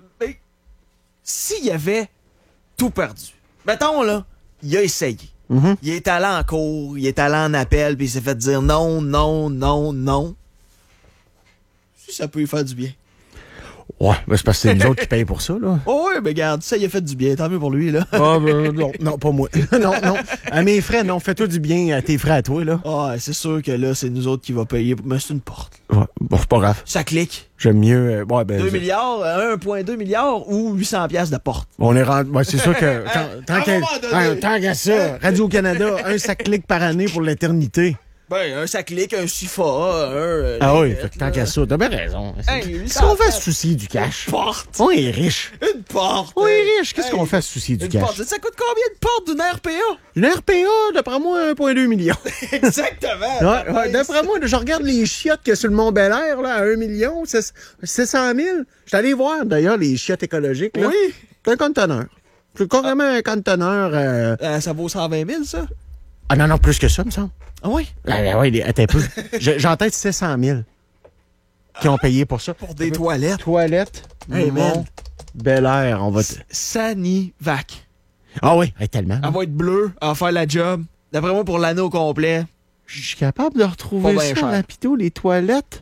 S'il y avait tout perdu, mettons là, il a essayé. Mhm. Il est allé en cours, il est allé en appel, puis il s'est fait dire non, non, non, non. Si ça peut lui faire du bien. Ouais, ben c'est parce que c'est nous autres qui payent pour ça, là. Oh oui, mais regarde, ça, il a fait du bien. Tant mieux pour lui, là. Ah, ben, non, non, pas moi. non, non. À mes frais, non. Fais-toi du bien à tes frais à toi, là. Ah, c'est sûr que là, c'est nous autres qui va payer. Mais c'est une porte. Ouais, bon, c'est pas grave. Ça clique. J'aime mieux. euh, ouais, ben. deux je- milliards, un virgule deux milliard ou huit cents piastres de porte. On est rendu. Ouais, c'est sûr que. Tant, tant À un qu'à moment donné. hein, tant qu'à ça, Radio-Canada, un sac clic par année pour l'éternité. Ben, un ça clique, un Sifa, un. euh, Ah oui, Levette, fait que tant là. qu'à ça, t'as bien raison. Hey, Qu'est-ce qu'on fait à se soucier du cash? Une porte. On est riche. Une porte. On est riche. Qu'est-ce Hey, qu'on fait à se soucier du Une cash? porte. Ça coûte combien de porte d'une R P A? Une R P A, d'après moi, un virgule deux million. Exactement. Ouais, ouais, d'après moi, je regarde les chiottes qu'il y a sur le Mont Bel-Air, là, à un million, c'est sept cent mille. Je suis allé voir, d'ailleurs, les chiottes écologiques, là. Oui. C'est un conteneur. C'est carrément un conteneur. Euh... Euh, ça vaut cent vingt mille, ça? Ah non, non, plus que ça, me semble. Ah oui? Ah, ah, ouais, attends un peu. Je- J'ai en tête sept cent mille qui ont payé pour ça. Pour des toilettes. Toilettes, Hey, Mont man. Bel-Air, on va... t- Sanivac. Ah oui, hey, tellement. Elle va être bleue, elle va faire la job. D'après moi, pour l'année au complet. Je suis capable de retrouver Pas bien ça cher. rapido, les toilettes.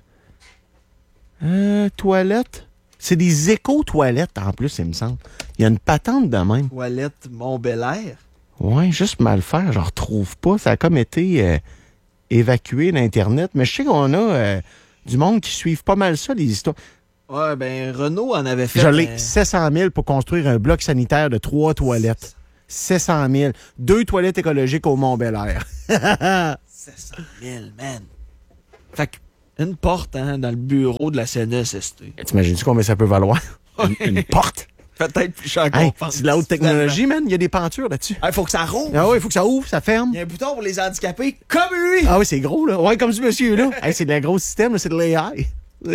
Euh, toilettes. C'est des éco-toilettes, en plus, il me semble. Il y a une patente de même. Toilette Mont-Bel-Air. Ouais, juste mal faire, je retrouve pas. Ça a comme été euh, évacué d'Internet. Mais je sais qu'on a euh, du monde qui suivent pas mal ça, les histoires. Ouais, ben, Renault en avait fait. Je l'ai, euh, sept cent mille pour construire un bloc sanitaire de trois toilettes. sept cent mille. Deux toilettes écologiques au Mont-Bel-Air. sept cent mille, man. Fait qu'une porte, hein, dans le bureau de la C N E S S T. T'imagines-tu combien ça peut valoir? Une, une porte? Peut-être plus cher qu'on Hey, pense. c'est de la haute technologie, man. Il y a des pentures là-dessus. Il faut que ça roule. Ah oui, il faut que ça ouvre, ça ferme. Il y a un bouton pour les handicapés, comme lui. Ah oui, c'est gros, là. Ouais, comme ce monsieur-là. Hey, c'est de la gros système, là, c'est de l'A I.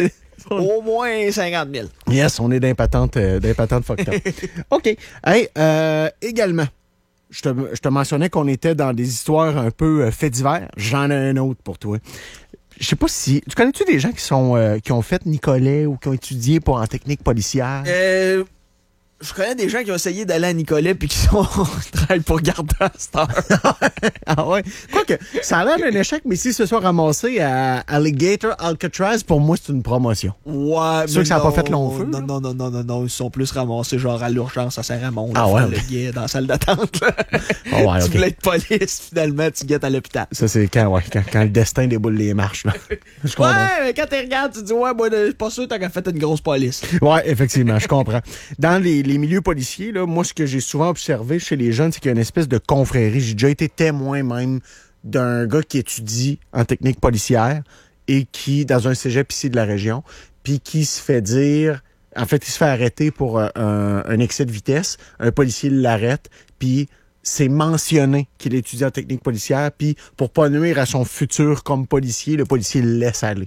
Au moins cinquante mille. Yes, on est d'impatente, euh, d'impatente fucked up. OK. Hey, euh, également, je te, je te mentionnais qu'on était dans des histoires un peu euh, faits divers. J'en ai un autre pour toi. Je sais pas si... Tu connais-tu des gens qui sont euh, qui ont fait Nicolet ou qui ont étudié pour en technique policière? Euh... Je connais des gens qui ont essayé d'aller à Nicolet puis qui sont travaillent pour garder à cette heure. Ah ouais. Quoique, ça a l'air d'un échec, mais s'ils se sont ramassés à Alligator Alcatraz, pour moi, c'est une promotion. Ouais, Sûr mais que ça a non, pas fait long feu, Non, là? non, non, non, non, non. Ils sont plus ramassés genre à l'urgence à Saint-Ramon. Ah là, ouais, faire ok. le guet dans la salle d'attente. Là. Oh ouais, Tu ok. voulais être police, finalement, tu guettes à l'hôpital. Ça, c'est quand, ouais, quand, quand le destin déboule les marches, là. Je comprends. Ouais, mais quand tu regardes, tu dis, ouais, moi, je suis pas sûr que t'as fait une grosse police. Ouais, effectivement, je comprends. Dans les, les milieux policiers, là, moi, ce que j'ai souvent observé chez les jeunes, c'est qu'il y a une espèce de confrérie. J'ai déjà été témoin même d'un gars qui étudie en technique policière et qui, dans un cégep ici de la région, puis qui se fait dire... En fait, il se fait arrêter pour un, un, un excès de vitesse. Un policier l'arrête, puis c'est mentionné qu'il étudie en technique policière, puis pour pas nuire à son futur comme policier, le policier le laisse aller.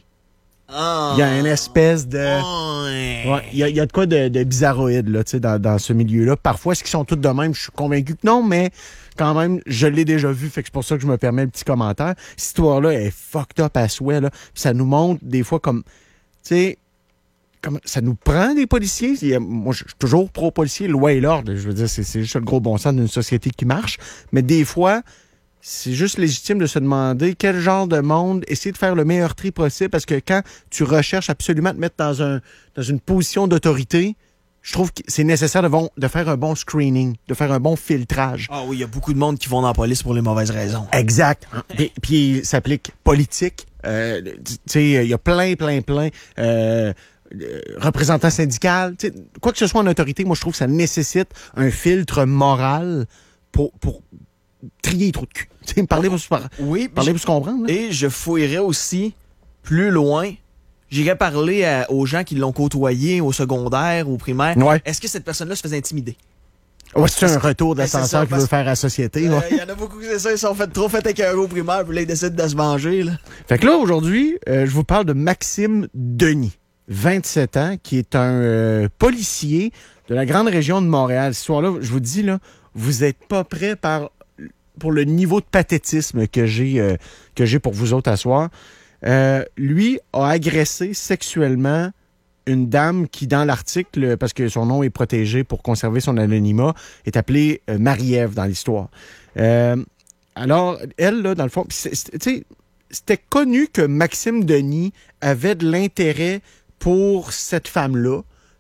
Ah. Il y a une espèce de... Ouais. Ouais, il y a, il y a de quoi de, de bizarroïde là, tu sais, dans, dans ce milieu-là. Parfois, est-ce qu'ils sont tous de même? Je suis convaincu que non, mais quand même, je l'ai déjà vu, fait que c'est pour ça que je me permets le petit commentaire. Cette histoire-là est fucked up à souhait, là. Puis ça nous montre des fois comme, tu sais, comme ça nous prend des policiers. Il y a- moi, je suis toujours pro-policier, loi et l'ordre. Je veux dire, c'est, c'est juste le gros bon sens d'une société qui marche. Mais des fois, c'est juste légitime de se demander quel genre de monde, essayer de faire le meilleur tri possible, parce que quand tu recherches absolument te mettre dans, un, dans une position d'autorité, je trouve que c'est nécessaire de, bon- de faire un bon screening, de faire un bon filtrage. Ah oui, il y a beaucoup de monde qui vont dans la police pour les mauvaises raisons. Exact. Puis, puis ça s'applique politique. Euh, tu sais, il y a plein, plein, plein... Euh, euh, représentant syndical, tu sais, quoi que ce soit en autorité, moi je trouve que ça nécessite un filtre moral pour, pour trier les trous de cul. Tu sais, parler pour se par- Oui, parler pour se comprendre. là. et je fouillerais aussi plus loin. J'irais parler à- aux gens qui l'ont côtoyé au secondaire, au primaire. Ouais. Est-ce que cette personne-là se faisait intimider? Ouais, c'est un retour Ben, c'est d'ascenseur ça, qu'il parce- veut faire à la société. Il ouais. y en a beaucoup qui c'est ça, ils sont fait trop fait écœurer au primaire, puis là, ils décident de se venger. Là. Fait que là, aujourd'hui, euh, je vous parle de Maxime Denis, vingt-sept ans, qui est un euh, policier de la grande région de Montréal. Ce soir-là, je vous dis, là, vous êtes pas prêts par, pour le niveau de pathétisme que j'ai euh, que j'ai pour vous autres à soir. Euh, lui a agressé sexuellement une dame qui, dans l'article, parce que son nom est protégé pour conserver son anonymat, est appelée euh, Marie-Ève dans l'histoire. Euh, alors, elle, là, dans le fond, pis c'est- c'est- tu sais, c'était connu que Maxime Denis avait de l'intérêt pour cette femme-là.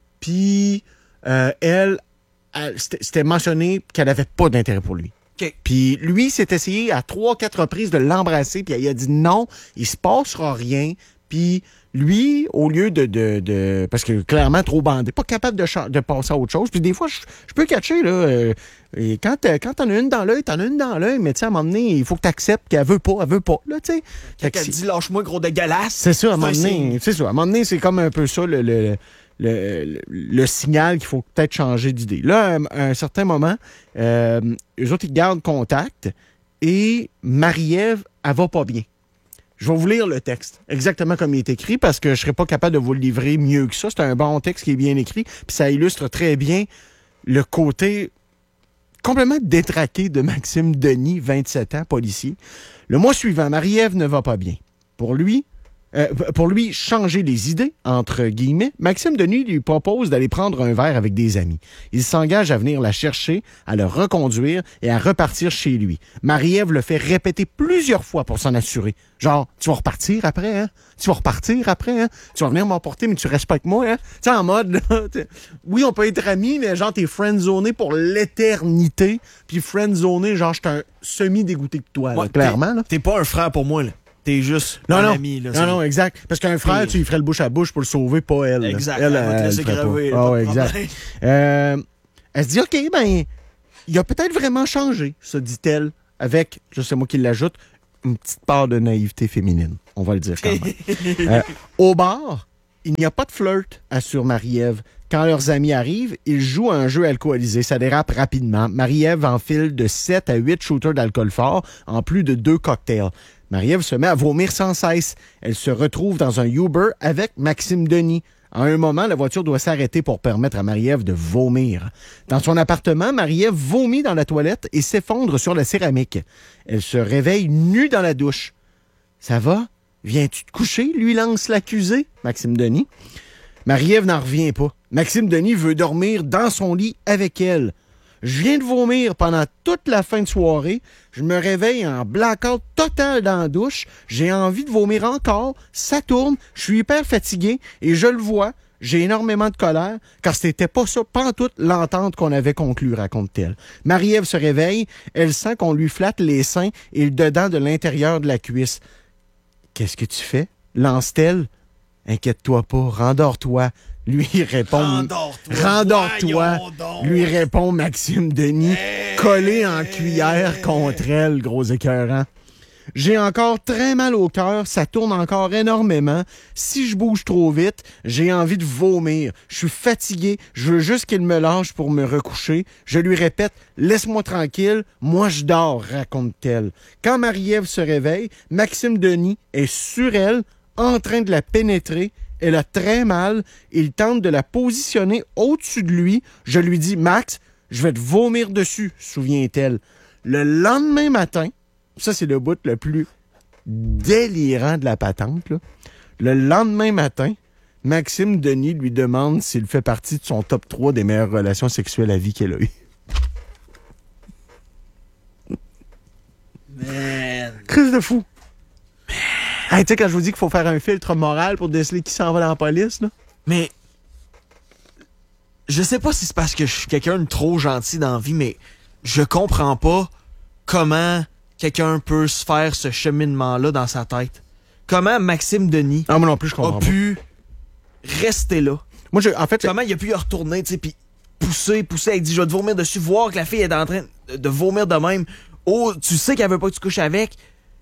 Puis, euh, elle, elle- c'était c'était mentionné qu'elle n'avait pas d'intérêt pour lui. OK. Puis lui, s'est essayé à trois, quatre reprises de l'embrasser, puis il a dit non, il se passera rien. Puis lui, au lieu de, de, de... Parce que clairement, trop bandé, pas capable de, cha- de passer à autre chose. Puis des fois, je, je peux catcher, là. euh, et quand t'as- quand t'en as une dans l'œil, t'en as une dans l'œil, mais tu sais, à un moment donné, il faut que t'acceptes qu'elle veut pas, elle veut pas, là, tu sais. Fait que Quand elle c'est- dit lâche-moi, gros dégueulasse. c'est ça, à un moment c'est un donné. signe. C'est ça, à un moment donné, c'est comme un peu ça, le, le, le, le- le signal qu'il faut peut-être changer d'idée. Là, à un certain moment, euh, eux autres, ils gardent contact et Marie-Ève, elle va pas bien. Je vais vous lire le texte, exactement comme il est écrit, parce que je serais pas capable de vous le livrer mieux que ça. C'est un bon texte qui est bien écrit, puis ça illustre très bien le côté complètement détraqué de Maxime Denis, vingt-sept ans, policier. Le mois suivant, Marie-Ève ne va pas bien. Pour lui, euh, pour lui changer les idées, entre guillemets, Maxime Denis lui propose d'aller prendre un verre avec des amis. Il s'engage à venir la chercher, à le reconduire et à repartir chez lui. Marie-Ève le fait répéter plusieurs fois pour s'en assurer. Genre, tu vas repartir après, hein? Tu vas repartir après, hein? Tu vas venir m'emporter, mais tu respectes moi, hein? Tu sais, en mode, là, t'sais, oui, on peut être amis, mais genre, t'es friendzoné pour l'éternité, puis friendzoné, genre, je suis un semi-dégoûté de toi, là, Ouais, clairement, là. T'es pas un frère pour moi, là. T'es juste Non, un non. ami. Là, non, c'est- non, exact. Parce qu'un frère, T'es- tu lui ferais le bouche à bouche pour le sauver, pas elle. là. Exact. Elle, Elle va te elle laisser le ferait crever, pas. pas Ah, de ouais, exact. problème. Euh, elle se dit, OK, ben, il a peut-être vraiment changé, se dit-elle, avec, je sais moi qui l'ajoute, une petite part de naïveté féminine. On va le dire quand même. euh, au bar, il n'y a pas de flirt, assure Marie-Ève. Quand leurs amis arrivent, ils jouent à un jeu alcoolisé. Ça dérape rapidement. Marie-Ève enfile de sept à huit shooters d'alcool fort, en plus de deux cocktails. Marie-Ève se met à vomir sans cesse. Elle se retrouve dans un Uber avec Maxime Denis. À un moment, la voiture doit s'arrêter pour permettre à Marie-Ève de vomir. Dans son appartement, Marie-Ève vomit dans la toilette et s'effondre sur la céramique. Elle se réveille nue dans la douche. « Ça va? Viens-tu te coucher? » lui lance l'accusé, Maxime Denis. Marie-Ève n'en revient pas. Maxime Denis veut dormir dans son lit avec elle. Je viens de vomir pendant toute la fin de soirée. Je me réveille en blackout total dans la douche. J'ai envie de vomir encore. Ça tourne. Je suis hyper fatigué et je le vois. J'ai énormément de colère car c'était pas ça, pantoute l'entente qu'on avait conclue, raconte-t-elle. Marie-Ève se réveille. Elle sent qu'on lui flatte les seins et le dedans de l'intérieur de la cuisse. Qu'est-ce que tu fais? Lance-t-elle. Inquiète-toi pas, rendors-toi. Lui répond... Rendors-toi. Rendors-toi. Lui répond Maxime Denis, hey, collé en cuillère contre elle, gros écœurant. J'ai encore très mal au cœur, ça tourne encore énormément. Si je bouge trop vite, j'ai envie de vomir. Je suis fatigué, je veux juste qu'il me lâche pour me recoucher. Je lui répète, laisse-moi tranquille, moi je dors, raconte-t-elle. Quand Marie-Ève se réveille, Maxime Denis est sur elle, en train de la pénétrer. Elle a très mal. Il tente de la positionner au-dessus de lui. Je lui dis, Max, je vais te vomir dessus, souvient-elle. Le lendemain matin, ça c'est le bout le plus délirant de la patente, là. Le lendemain matin, Maxime Denis lui demande s'il fait partie de son top trois des meilleures relations sexuelles à vie qu'elle a eues. Man. Crise de fou. Hey, tu sais, quand je vous dis qu'il faut faire un filtre moral pour déceler qui s'en va dans la police, là. Mais je sais pas si c'est parce que je suis quelqu'un de trop gentil dans la vie, mais je comprends pas comment quelqu'un peut se faire ce cheminement-là dans sa tête. Comment Maxime Denis Ah, moi non plus, je comprends a pas. pu rester là. Moi, je, en fait, Comment il a pu y retourner, tu sais, puis pousser, pousser, elle dit, je vais te vomir dessus, voir que la fille est en train de, de vomir de même. Oh, tu sais qu'elle veut pas que tu couches avec.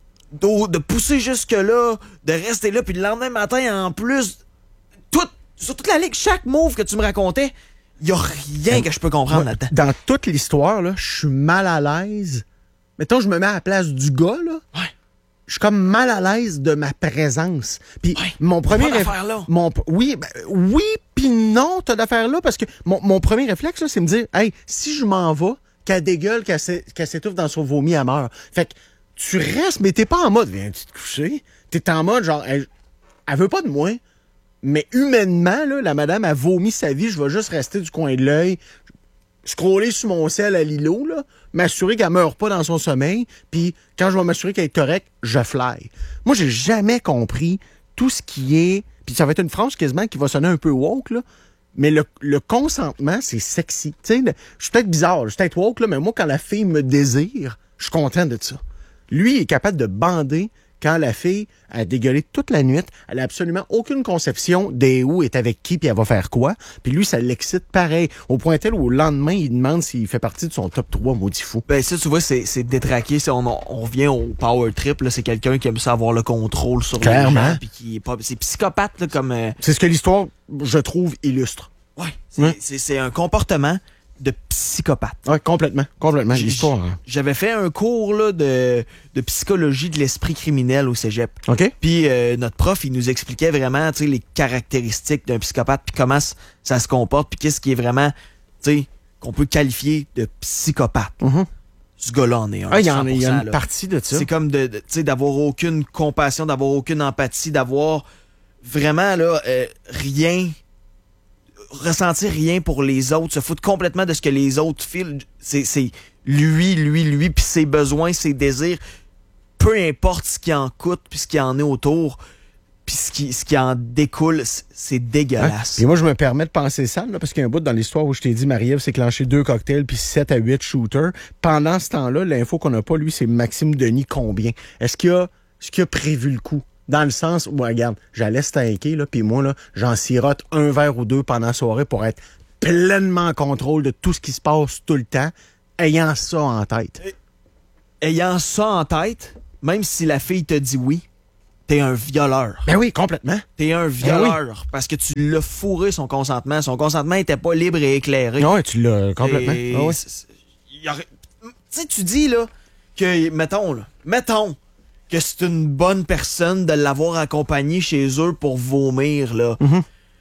De, de pousser jusque-là, de rester là, puis le lendemain matin, en plus, tout, sur toute la ligue, chaque move que tu me racontais, il y a rien que je peux comprendre moi, là-dedans. dans toute l'histoire, là, je suis mal à l'aise. Mettons, je me mets à la place du gars, là. Ouais. Je suis comme mal à l'aise de ma présence. Puis Ouais. mon premier Pas réf- d'affaire là. mon oui, ben, oui, puis non, t'as d'affaire là parce que mon, mon premier réflexe là, c'est me dire, hey, si je m'en vais, qu'elle dégueule, qu'elle s'é- qu'elle s'étouffe dans son vomi, elle meurt. Fait que tu restes, mais t'es pas en mode, viens-tu te coucher? T'es en mode genre, elle, elle veut pas de moi, mais humainement là, la madame a vomi sa vie, je vais juste rester du coin de l'œil. Scroller sur mon sel à Lilo, là, m'assurer qu'elle meurt pas dans son sommeil, puis quand je vais m'assurer qu'elle est correcte, je fly. Moi, j'ai jamais compris tout ce qui est... Puis ça va être une phrase quasiment qui va sonner un peu woke, là, mais le, le consentement, c'est sexy. Tu sais, le- je suis peut-être bizarre, je suis peut-être woke, là, mais moi, quand la fille me désire, je suis content de ça. Lui, il est capable de bander quand la fille a dégueulé toute la nuit. Elle a absolument aucune conception des où est avec qui puis elle va faire quoi. Puis lui, ça l'excite pareil. Au point tel où, au lendemain, il demande s'il fait partie de son top trois, maudit fou. Ben ça, tu vois, c'est, c'est détraqué. C'est, on, on revient au power trip. Là, c'est quelqu'un qui aime ça avoir le contrôle sur Clairement. les gens. Puis qui est pas, c'est psychopathe là, comme... euh, C'est ce que l'histoire, je trouve, illustre. ouais, c'est, Ouais. c'est, c'est un comportement de psychopathe. Ouais, complètement. Complètement. J- L'histoire. hein. J'avais fait un cours là, de, de psychologie de l'esprit criminel au cégep. OK? Puis euh, notre prof, il nous expliquait vraiment tu sais, les caractéristiques d'un psychopathe, puis comment c- ça se comporte, puis qu'est-ce qui est vraiment, tu sais, qu'on peut qualifier de psychopathe. Mhm. Ce gars-là en est un. Ah, il y, en a- il y a cent pour cent, une là. partie de ça. C'est comme de, de- tu sais, d'avoir aucune compassion, d'avoir aucune empathie, d'avoir vraiment là euh, rien, ressentir rien pour les autres, se foutre complètement de ce que les autres filent. C'est, c'est lui, lui, lui, puis ses besoins, ses désirs, peu importe ce qui en coûte, puis ce qui en est autour, puis ce qui, ce qui en découle, c'est, c'est Hein? dégueulasse. Et moi, je me permets de penser ça, là, parce qu'il y a un bout dans l'histoire où je t'ai dit, Marie-Ève s'est clenché deux cocktails puis sept à huit shooters. Pendant ce temps-là, l'info qu'on n'a pas, lui, c'est Maxime Denis combien. Est-ce qu'il a, est-ce qu'il a prévu le coup? Dans le sens où, regarde, j'allais stinker, là, puis moi, là, j'en sirote un verre ou deux pendant la soirée pour être pleinement en contrôle de tout ce qui se passe tout le temps, ayant ça en tête. Ayant ça en tête, même si la fille te dit oui, t'es un violeur. Ben oui, complètement. T'es un violeur parce que tu l'as fourré son consentement. Son consentement était pas libre et éclairé. Oui, tu l'as complètement. Et Ah ouais. c'est- c'est- il y aurait- Tu sais, tu dis, là, que, mettons, là, mettons que c'est une bonne personne de l'avoir accompagné chez eux pour vomir, là. Mhm.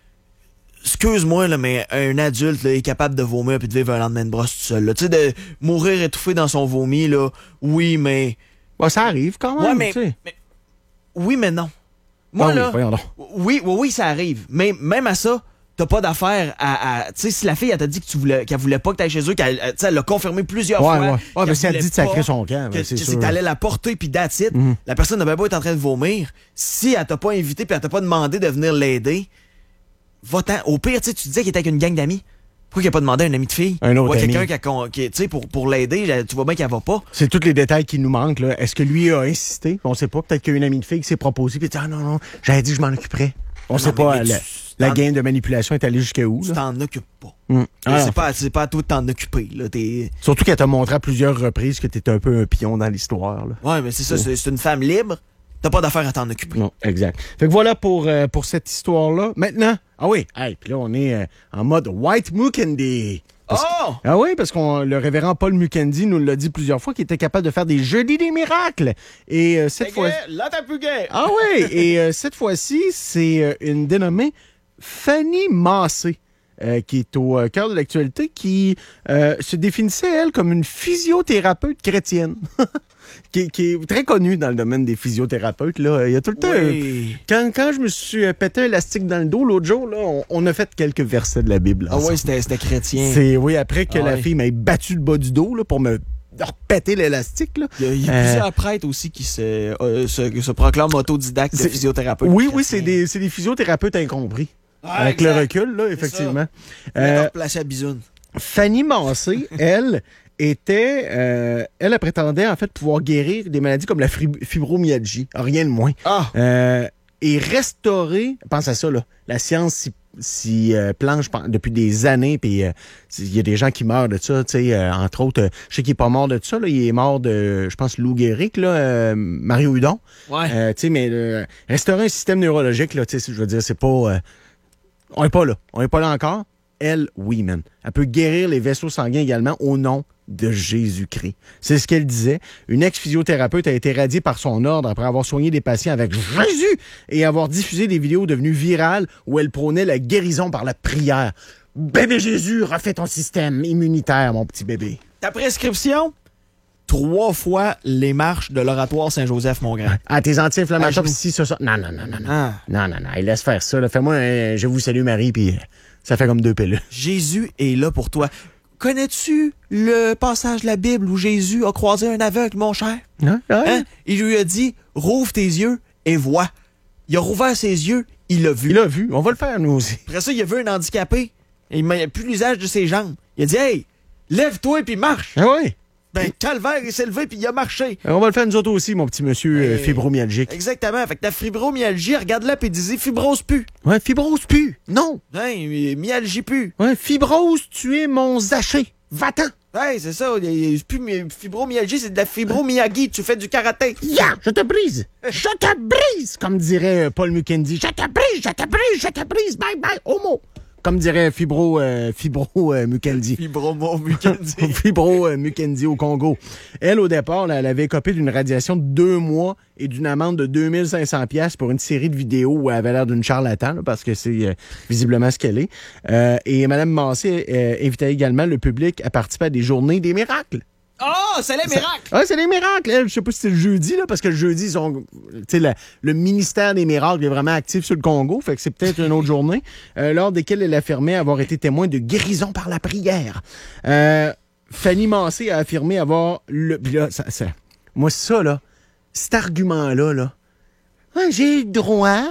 Excuse-moi, là, mais un adulte, là, est capable de vomir puis de vivre un lendemain de brosse tout seul, là. Tu sais, de mourir étouffé dans son vomi, là, oui, mais... Bon, ça arrive quand même, Ouais, mais, tu sais. mais- Oui, mais non. Moi, Ah oui, là... voyons donc. Oui, oui, oui, ça arrive. Mais même à ça, t'as pas d'affaire à... à- tu sais, si la fille, elle t'a dit que tu voulais, qu'elle voulait pas que t'ailles chez eux, qu'elle, tu sais, elle l'a confirmé plusieurs Ouais, fois. ouais. Ouais, qu'elle mais si elle voulait dit de sacrer pas, son camp, que, ben, c'est que sûr. que t'allais la porter puis that's it, Mhm. la personne ne va pas être en train de vomir. Si elle t'a pas invité puis elle t'a pas demandé de venir l'aider, va-t'en. Au pire, tu sais, tu disais qu'il était avec une gang d'amis. Pourquoi qu'il a pas demandé à un ami de fille? Un autre Ou à quelqu'un ami. qui a, con- qui, tu sais, pour, pour l'aider, j'ai- tu vois bien qu'elle va pas. C'est tous les détails qui nous manquent, là. Est-ce que lui a insisté? On sait pas. Peut-être qu'il y a une amie de fille qui s'est proposée puis dit, ah non, non, j'avais dit que je m'en occuperais. On Non, sait mais- pas, mais la, tu- la t'en- game de manipulation est allée jusqu'à où, Tu là? t'en occupes pas. Hum. Ah, c'est non. pas, c'est pas à toi de t'en occuper, là. T'es... Surtout qu'elle t'a montré à plusieurs reprises que t'étais un peu un pion dans l'histoire, là. Ouais, mais c'est ça, c'est, c'est une femme libre. T'as pas d'affaire à t'en occuper. Non, exact. Fait que voilà pour, euh, pour cette histoire-là. Maintenant, ah oui, hey, puis là, on est euh, en mode White Mukendi. Parce que- Oh! Ah oui, parce que le révérend Paul Mukendi nous l'a dit plusieurs fois qu'il était capable de faire des jeudis des miracles. Et euh, cette fois... Là, t'as plus gay! Ah oui, et euh, cette fois-ci, c'est euh, une dénommée Fanny Massé. Euh, qui est au euh, cœur de l'actualité, qui euh, se définissait, elle, comme une physiothérapeute chrétienne. qui, qui est très connue dans le domaine des physiothérapeutes. Là. Il y a tout le temps... Oui. Quand, quand je me suis euh, pété un élastique dans le dos l'autre jour, là, on, on a fait quelques versets de la Bible. Ah ensemble. ouais, c'était, c'était chrétien. C'est, oui, après que Ah la ouais. fille m'ait battu le bas du dos là, pour me repéter l'élastique. Là. Il y a, il y a Euh, plusieurs prêtres aussi qui se, euh, se, se proclament autodidactes de C'est- physiothérapeute. Oui, oui, chrétien. c'est des, c'est des physiothérapeutes incompris. Ouais, Avec exact. le recul, là, C'est effectivement. ça. Euh, Placé à bisoune. Fanny Massé, elle, était... euh, elle, elle prétendait, en fait, pouvoir guérir des maladies comme la fri- fibromyalgie. Rien de moins. Ah! Euh, et restaurer... Pense à ça, là. La science s'y s'y, euh, planche pen- depuis des années, puis euh, il y a des gens qui meurent de ça, tu sais, euh, entre autres, euh, je sais qu'il est pas mort de ça, là, il est mort de, je pense, Lou Gehrig, là, euh, Mario Hudon. Ouais. Euh, tu sais, mais euh, restaurer un système neurologique, là, tu sais, je veux dire, c'est pas... euh, on est pas là. On est pas là encore. Elle, oui, man. Elle peut guérir les vaisseaux sanguins également au nom de Jésus-Christ. C'est ce qu'elle disait. Une ex-physiothérapeute a été radiée par son ordre après avoir soigné des patients avec Jésus et avoir diffusé des vidéos devenues virales où elle prônait la guérison par la prière. Bébé Jésus, refais ton système immunitaire, mon petit bébé. Ta prescription? Trois fois les marches de l'oratoire Saint-Joseph, mon grand. Ah, tes anti-inflammatoires, À genoux. si, ça, ça. Non, non, non, non, non. Ah. Non, non, non. Hey, laisse faire ça. là. Fais-moi un Je vous salue Marie, puis euh, ça fait comme deux pilules. Jésus est là pour toi. Connais-tu le passage de la Bible où Jésus a croisé un aveugle, mon cher? Hein? Ah, Hein? Il lui a dit, rouvre tes yeux et vois. Il a rouvert ses yeux, il l'a vu. Il a vu. On va le faire, nous aussi. Après ça, il a vu un handicapé. Et il n'a plus l'usage de ses jambes. Il a dit, hey, lève-toi et puis marche. Ah oui. Ben, calvaire, il s'est levé puis il a marché. On va le faire nous autres aussi, mon petit monsieur euh, Hey. fibromyalgique. Exactement. Fait que ta fibromyalgie, regarde-la puis dis fibrose plus. Ouais, fibrose pu. Non. Hein, myalgie plus. Ouais, fibrose, tu es mon zaché. Va-t'en. Hey, c'est ça. il y a- c'est plus my- fibromyalgie, c'est de la fibromyalgie. Tu fais du karaté. Ya, je te brise. Je te brise, comme dirait euh, Paul Mukendi. Je te brise, je te brise, je te brise. Bye bye, homo. Comme dirait Fibro, euh, Fibro euh, Mukendi. Fibromo-Mukendi. Fibro euh, Mukendi au Congo. Elle, au départ, là, elle avait écopé d'une radiation de deux mois et d'une amende de deux mille cinq cents piastres pour une série de vidéos où elle avait l'air d'une charlatan, là, parce que c'est euh, visiblement ce qu'elle est. Euh, et Mme Massé euh, invitait également le public à participer à des journées des miracles. Oh, c'est les miracles! Ah, c'est les miracles. Elle, je sais pas si c'est le jeudi, là, parce que le jeudi, ils ont, tu sais, la- le ministère des miracles est vraiment actif sur le Congo, fait que c'est peut-être une autre journée, euh, lors desquelles elle affirmait avoir été témoin de guérison par la prière. Euh, Fanny Massé a affirmé avoir le... Puis là, ça, ça- moi, ça, là, cet argument-là, là, ah, j'ai le droit.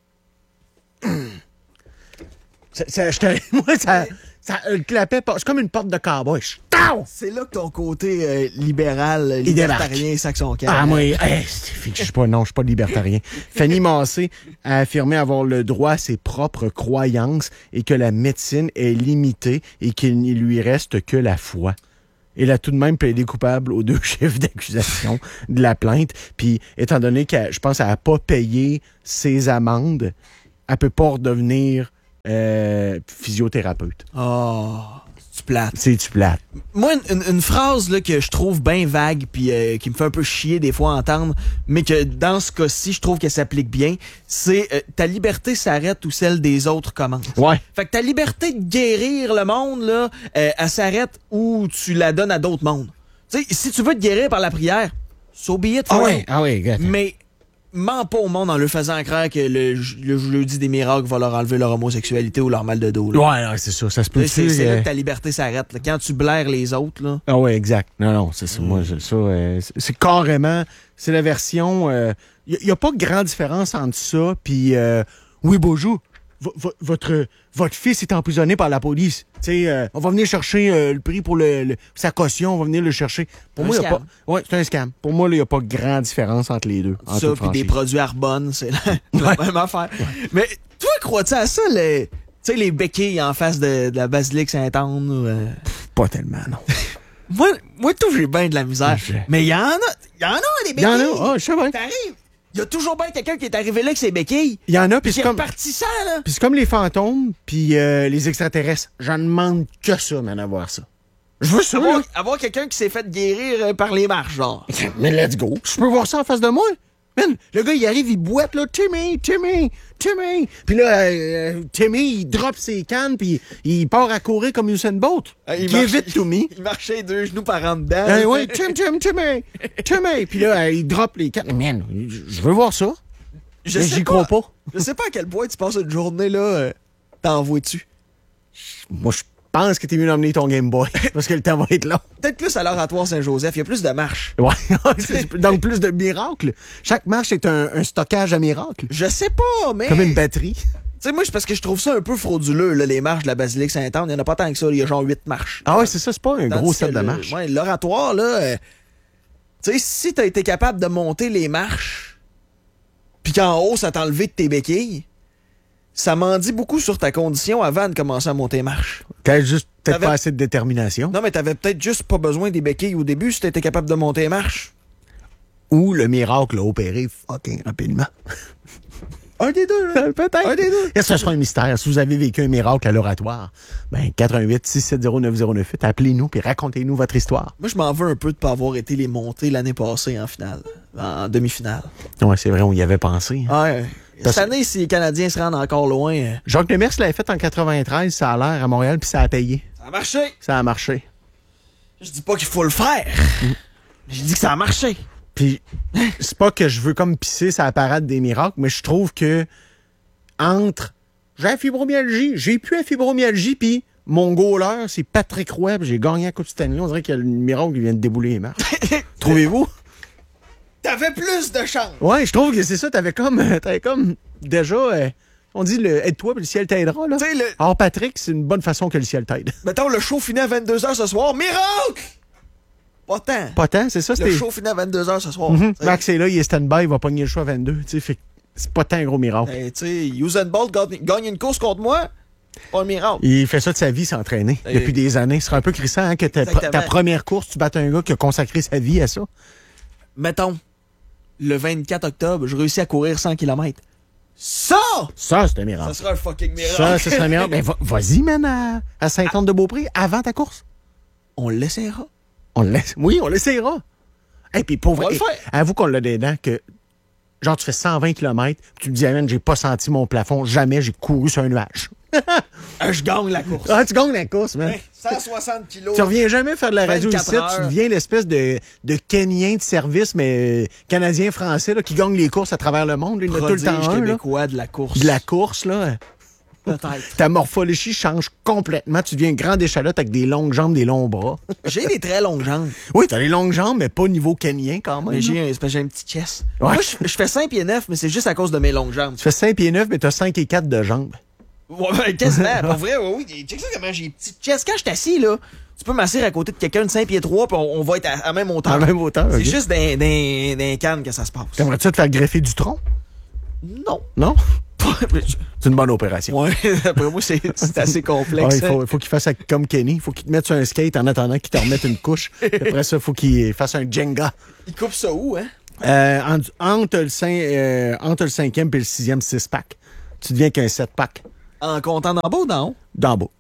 Ça, ça, je te- moi, ça, ça euh, clapait pas. C'est comme une porte de cowboy. Tao! C'est là que ton côté euh, libéral, Il libertarien, sac son camp. Ah, moi, hey, c'est- je suis pas, non, je suis pas libertarien. Fanny Massé a affirmé avoir le droit à ses propres croyances et que la médecine est limitée et qu'il ne lui reste que la foi. il a tout de même plaidé coupable aux deux chefs d'accusation de la plainte. Puis, étant donné que je pense qu'elle n'a pas payé ses amendes, elle peut pas redevenir euh, physiothérapeute. Oh, c'est plate. C'est-tu plate? Moi, une, une phrase là, que je trouve bien vague puis euh, qui me fait un peu chier des fois à entendre, mais que dans ce cas-ci, je trouve qu'elle s'applique bien, c'est euh, ta liberté s'arrête où celle des autres commence. Ouais. Fait que ta liberté de guérir le monde, là, euh, elle s'arrête où tu la donnes à d'autres mondes. Tu sais, si tu veux te guérir par la prière, so be it. Ah for ouais, you. ah ouais, gars. Mais mens pas au monde en leur faisant croire que le, le jeudi des miracles va leur enlever leur homosexualité ou leur mal de dos. Là. Ouais, ouais, c'est ça. Ça se peut. C'est, c'est euh... là que ta liberté s'arrête. Là. Quand tu blaires les autres, là. Ah ouais, exact. Non, non, c'est ça. Mm. Moi, ça, euh, c'est, c'est carrément, c'est la version. Il euh, y, y a pas de grande différence entre ça. Puis, euh, oui, bonjour. V- v- votre votre fils est emprisonné par la police. Tu sais, euh, on va venir chercher euh, le prix pour le, le sa caution. On va venir le chercher. Pour un moi, il y a scam. pas. Ouais, c'est un scam. Pour moi, il y a pas de grande différence entre les deux. En Ça, toute puis des franchise. produits Arbonne, c'est la, la Ouais. même affaire. Mais toi, crois-tu à ça, les, tu sais, les béquilles en face de, de la basilique Sainte-Anne? Ou, euh... Pas tellement, non. Moi, moi, tout, j'ai bien de la misère. Je- Mais il y en a, il y en a des Il y béquilles. en a. Ah, je sais bien. T'arrives, il y a toujours bien quelqu'un qui est arrivé là avec ses béquilles. Il y en a, puis Puis c'est qui comme. reparti ça, là. Puis c'est comme les fantômes, puis euh, les extraterrestres. J'en demande que ça, man, à voir ça. Je veux ça, Avoir, là. avoir quelqu'un qui s'est fait guérir euh, par les marches, genre. Mais let's go. Je peux voir ça en face de moi. Man, le gars, il arrive, il boite, là. Timmy, Timmy, Timmy. Puis là, euh, Timmy, il drop ses cannes, puis il part à courir comme Usain Bolt. Ah, il Give marchait- it to me. Il marchait deux genoux par en dedans. Euh, ouais, Tim, Tim, Timmy, Timmy. Puis là, euh, il drop les cannes. Man, je je veux voir ça. Je Mais sais j'y pas. crois pas. Je sais pas à quel point tu passes une journée, là, euh, t'envoies-tu. Moi, je pense que t'es mieux d'emmener ton Game Boy, parce que le temps va être long. Peut-être plus à l'oratoire Saint-Joseph, il y a plus de marches. Ouais, c'est- donc plus de miracles. Chaque marche est un, un stockage à miracles. Je sais pas, mais... Comme une batterie. Tu sais, moi, c'est parce que je trouve ça un peu frauduleux, là, les marches de la basilique Sainte-Anne. Il y en a pas tant que ça, il y a genre huit marches. Ah ouais, c'est ça, c'est pas un Tandis gros que set de le- marche. Ouais, l'oratoire, là... euh, tu sais, si t'as été capable de monter les marches, puis qu'en haut, ça t'a enlevé de tes béquilles, ça m'en dit beaucoup sur ta condition avant de commencer à monter les marches. T'as juste peut-être T'avais- pas assez de détermination. Non, mais t'avais peut-être juste pas besoin des béquilles au début si t'étais capable de monter les marches. Ou le miracle a opéré fucking rapidement. Un des deux, là. Peut-être. Un des deux. Et ce sera un mystère. Si vous avez vécu un miracle à l'oratoire, ben quatre un huit six sept zéro neuf zéro neuf huit, appelez-nous puis racontez-nous votre histoire. Moi, je m'en veux un peu de pas avoir été les monter l'année passée en finale, en demi-finale. Ouais, c'est vrai, on y avait pensé. hein. Ouais. Parce- Cette année, si les Canadiens se rendent encore loin, euh, Jacques Demers l'avait fait en quatre-vingt-treize, ça a l'air, à Montréal, puis ça a payé. ça a marché. Ça a marché. Je dis pas qu'il faut le faire. J'ai dit que ça a marché. Puis, c'est pas que je veux comme pisser sur la parade des miracles, mais je trouve que entre j'ai la fibromyalgie, j'ai plus la fibromyalgie, puis mon goaler, c'est Patrick Roy, puis j'ai gagné la Coupe Stanley. On dirait que le miracle il vient de débouler les marches. Trouvez-vous? T'avais plus de chance. Ouais, je trouve que c'est ça. T'avais comme, euh, t'avais comme déjà, euh, on dit le aide-toi, puis le ciel t'aidera. Là. Tu sais, le, Alors, Patrick, c'est une bonne façon que le ciel t'aide. mettons, le show finit à vingt-deux heures ce soir. Miracle! Pas tant. Pas tant, c'est ça? Le C'était. show finit à vingt-deux heures ce soir. Mhm. Tu sais. Max est là, il est stand-by, il va pogner le choix à vingt-deux. Tu sais, fait que c'est pas tant un gros miracle. Hey, tu sais, Usain Bolt gagne, gagne une course contre moi. Pas un miracle. Il fait ça de sa vie, s'entraîner, Et- depuis des années. Ce serait un peu crissant hein, que ta, Exactement. ta première course, tu battes un gars qui a consacré sa vie à ça. Mettons, le vingt-quatre octobre, je réussis à courir cent kilomètres. Ça! Ça, c'est un Ça miracle. sera un fucking miracle. Ça, ça serait un miracle. Ben, va- vas-y, man, à, à Saint-Anne-de-Beaupré, avant ta course. On l'essaiera. On le laisse. Oui, on l'essayera. Et puis, pour On va vrai, le faire. avoue qu'on l'a des dents que, genre, tu fais cent vingt kilomètres, puis tu te dis, ah, man, j'ai pas senti mon plafond, jamais j'ai couru sur un nuage. Euh, je gagne la course. Ah, tu gagnes la course, man. Hey, cent soixante kilos. Tu reviens jamais faire de la radio vingt-quatre ici, heures. tu deviens l'espèce de, de Kenyan de service, mais euh, Canadien-Français, là, qui gagne les courses à travers le monde. là. Il y en a tout le Prodige temps un, là. québécois de la course. De la course, là. Peut-être. Ta morphologie change complètement. Tu deviens une grande échalote avec des longues jambes, des longs bras. J'ai des très longues jambes. Oui, t'as des longues jambes, mais pas au niveau kenyan quand même. Mais là. j'ai un, c'est parce que j'ai un petit chest. Ouais. Moi, je, je fais cinq pieds neuf, mais c'est juste à cause de mes longues jambes. Tu fais cinq pieds neuf, mais t'as cinq et quatre de jambes. Ouais, ben, quasiment. Pour vrai, oui, oui. Check ça comment j'ai petit chest. Quand je suis assis, là, tu peux m'asseoir à côté de quelqu'un de cinq pieds trois, puis on, on va être à, à même hauteur. À même hauteur, C'est ok. juste dans, dans, dans les cannes que ça se passe. T'aimerais-tu te faire greffer du tronc? Non. Non? Pas C'est une bonne opération. Ouais, après moi, c'est c'est assez complexe. Ouais, il faut, faut qu'il fasse comme Kenny. Il faut qu'il te mette sur un skate en attendant qu'il te remette une couche. Après ça, il faut qu'il fasse un Jenga. Il coupe ça où, hein? Euh, entre, entre, le cinq, euh, entre le cinquième et le sixième six-pack, tu deviens qu'un sept-pack. En comptant d'en bas ou d'en haut? D'en bas.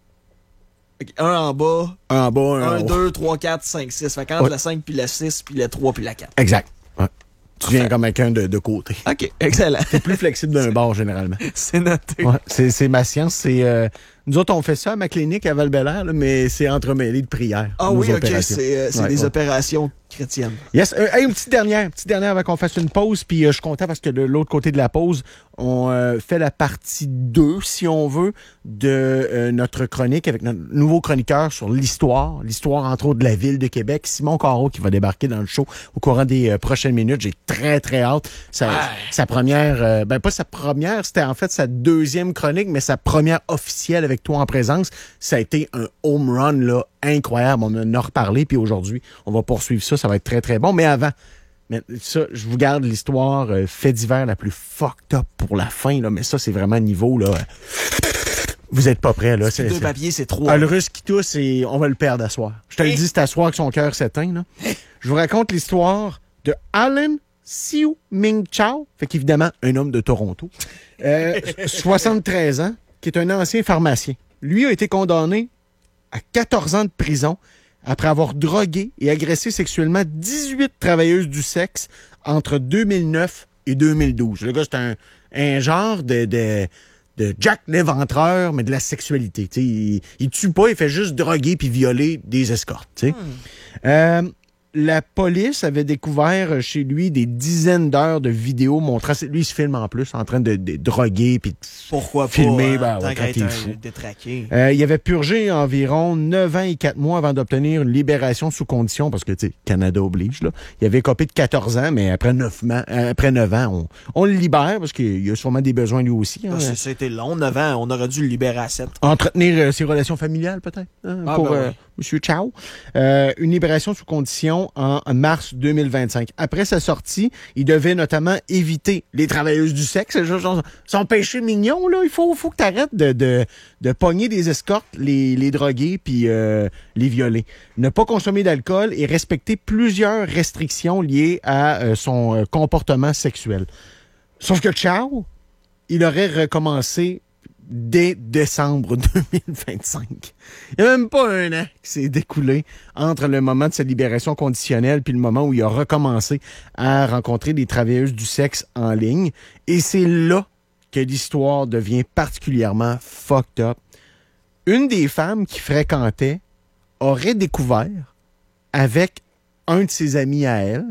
Okay, un en bas. Un en bas, un, un, en haut. deux, trois, quatre, cinq, six. Fait qu'entre Ouais. la cinq puis la six puis la trois puis la quatre. Exact. Ouais. Tu viens comme quelqu'un de, de côté. OK, excellent. T'es plus flexible d'un bord, généralement. C'est noté. Ouais, c'est, c'est ma science. C'est, euh, nous autres, on fait ça à ma clinique à Val-Bélair, là, mais c'est entremêlé de prières. Ah nos oui, OK, opérations. c'est euh, c'est Ouais, des ouais. opérations chrétiennes. Yes. Euh, hey, une petite dernière, une petite dernière avant qu'on fasse une pause. Puis euh, je suis content parce que de l'autre côté de la pause, on euh, fait la partie deux, si on veut, de euh, notre chronique avec notre nouveau chroniqueur sur l'histoire. L'histoire, entre autres, de la ville de Québec. Simon Caron qui va débarquer dans le show au courant des euh, prochaines minutes. J'ai très, très hâte. Sa, Ouais. sa première, euh, ben pas sa première, c'était en fait sa deuxième chronique, mais sa première officielle avec toi en présence. Ça a été un home run, là, incroyable. On en a reparlé, puis aujourd'hui, on va poursuivre ça. Ça va être très, très bon. Mais avant, mais ça, je vous garde l'histoire euh, fait divers la plus fucked up pour la fin, là. Mais ça, c'est vraiment niveau, là. euh, Vous êtes pas prêts, là. C'est C'est, deux c'est- papiers, c'est trois. Ah, le russe qui tousse, et on va le perdre à soir. Je te le Hein? dis, c'est à soir que son cœur s'éteint, là. Je vous raconte l'histoire de Alan Siu Ming Chao, fait qu'évidemment, un homme de Toronto, euh, soixante-treize ans, qui est un ancien pharmacien. Lui a été condamné à quatorze ans de prison après avoir drogué et agressé sexuellement dix-huit travailleuses du sexe entre deux mille neuf et deux mille douze. Le gars, c'est un, un genre de, de, de Jack l'Éventreur, mais de la sexualité. Tu sais, il, il tue pas, il fait juste droguer puis violer des escortes. tu sais. Euh, la police avait découvert chez lui des dizaines d'heures de vidéos montrant... Lui, il se filme en plus en train de, de droguer puis de Pourquoi pas? filmer. hein, Ben, tant ouais, qu'à quand il est être fou. un détraqué. Euh, il avait purgé environ neuf ans et quatre mois avant d'obtenir une libération sous condition, parce que, tu sais, Canada oblige, là. Il avait copé de quatorze ans, mais après neuf ans, euh, après neuf ans, on, on le libère, parce qu'il y a sûrement des besoins lui aussi. hein. Ah, c'est- C'était long, neuf ans. On aurait dû le libérer à sept. Entretenir euh, ses relations familiales, peut-être, hein, Ah, pour ben euh, oui. Monsieur Chao. Euh, une libération sous condition en mars deux mille vingt-cinq. Après sa sortie, il devait notamment éviter les travailleuses du sexe. C'est genre- genre son péché mignon, là. Il faut, faut que tu arrêtes de, de, de pogner des escortes, les, les droguer puis euh, les violer. Ne pas consommer d'alcool et respecter plusieurs restrictions liées à euh, son euh, comportement sexuel. Sauf que Chao, il aurait recommencé dès décembre deux mille vingt-cinq. Il n'y a même pas un an qui s'est découlé entre le moment de sa libération conditionnelle puis le moment où il a recommencé à rencontrer des travailleuses du sexe en ligne. Et c'est là que l'histoire devient particulièrement fucked up. Une des femmes qu'il fréquentait aurait découvert avec un de ses amis à elle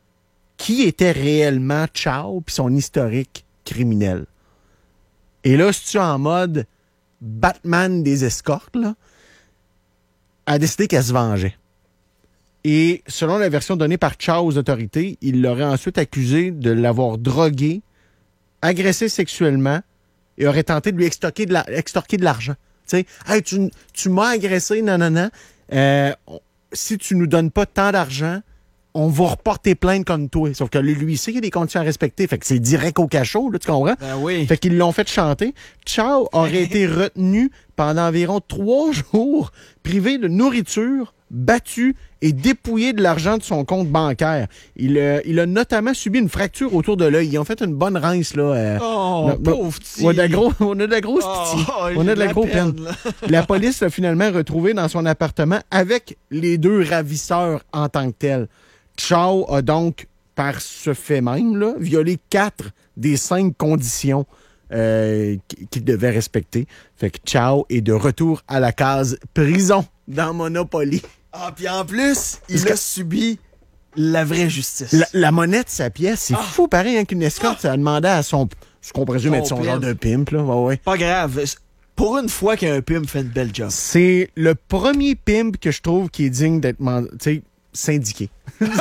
qui était réellement Chao puis son historique criminel. Et là, si tu es en mode Batman des escortes, là, a décidé qu'elle se vengeait. Et selon la version donnée par Chao aux autorités, il l'aurait ensuite accusé de l'avoir drogué, agressé sexuellement et aurait tenté de lui extorquer de, la, extorquer de l'argent. Tu sais, hey, tu, tu m'as agressé, non, non, non. Euh, on- si tu nous donnes pas tant d'argent, on va reporter plainte comme toi. Sauf que lui, lui, il sait qu'il y a des conditions à respecter. Fait que c'est direct au cachot, là, tu comprends? Ben oui. Fait qu'ils l'ont fait chanter. Chao aurait été retenu pendant environ trois jours, privé de nourriture, battu et dépouillé de l'argent de son compte bancaire. Il, euh, il a notamment subi une fracture autour de l'œil. Ils ont fait une bonne rince, là. euh, Oh, non, non, pauvre petit. on a de la, gros, on a de la grosse Oh, pitié. j'ai On a de la la grosse peine. peine, là. La police l'a finalement retrouvé dans son appartement avec les deux ravisseurs en tant que tels. Chao a donc, par ce fait même, là, violé quatre des cinq conditions euh, qu'il devait respecter. Fait que Chao est de retour à la case prison dans Monopoly. Ah, puis en plus, il Parce que- a subi la vraie justice. La, la monnaie de sa pièce, c'est Ah. fou pareil hein, qu'une escorte, ça demandait à son, ce qu'on présume Son être son pimp. genre de pimp. Là. Ouais, ouais. Pas grave. Pour une fois qu'un pimp fait une belle job. C'est le premier pimp que je trouve qui est digne d'être mand- tu sais, syndiqué.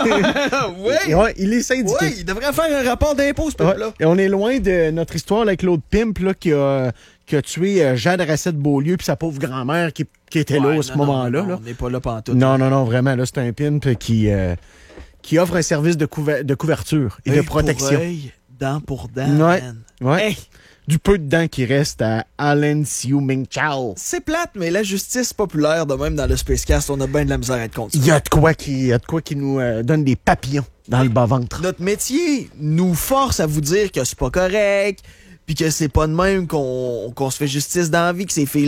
Et ouais, il est syndiqué. Ouais, il devrait faire un rapport d'impôt, ce Ouais. pimp-là. Et on est loin de notre histoire avec l'autre pimp là, qui, a, qui a tué euh, Jade Racette-Beaulieu puis sa pauvre grand-mère qui, qui était là Ouais, à ce non, non, moment-là. non, là. On n'est pas là pantoute. Non, non, non, vraiment. Là, c'est un pimp qui, euh, qui offre un service de, couver- de couverture et de Œil protection. Pour œil, dent pour dent. Ouais. man. Ouais. Hey, du peu de dents qui reste à Alan Siu Ming Chao. C'est plate, mais la justice populaire, de même dans le Spacecast, on a bien de la misère à être contre ça. Il y a de quoi qui, il y a de quoi qui nous euh, donne des papillons dans le bas-ventre. Notre métier nous force à vous dire que c'est pas correct, puis que c'est pas de même qu'on qu'on se fait justice dans la vie, que ces filles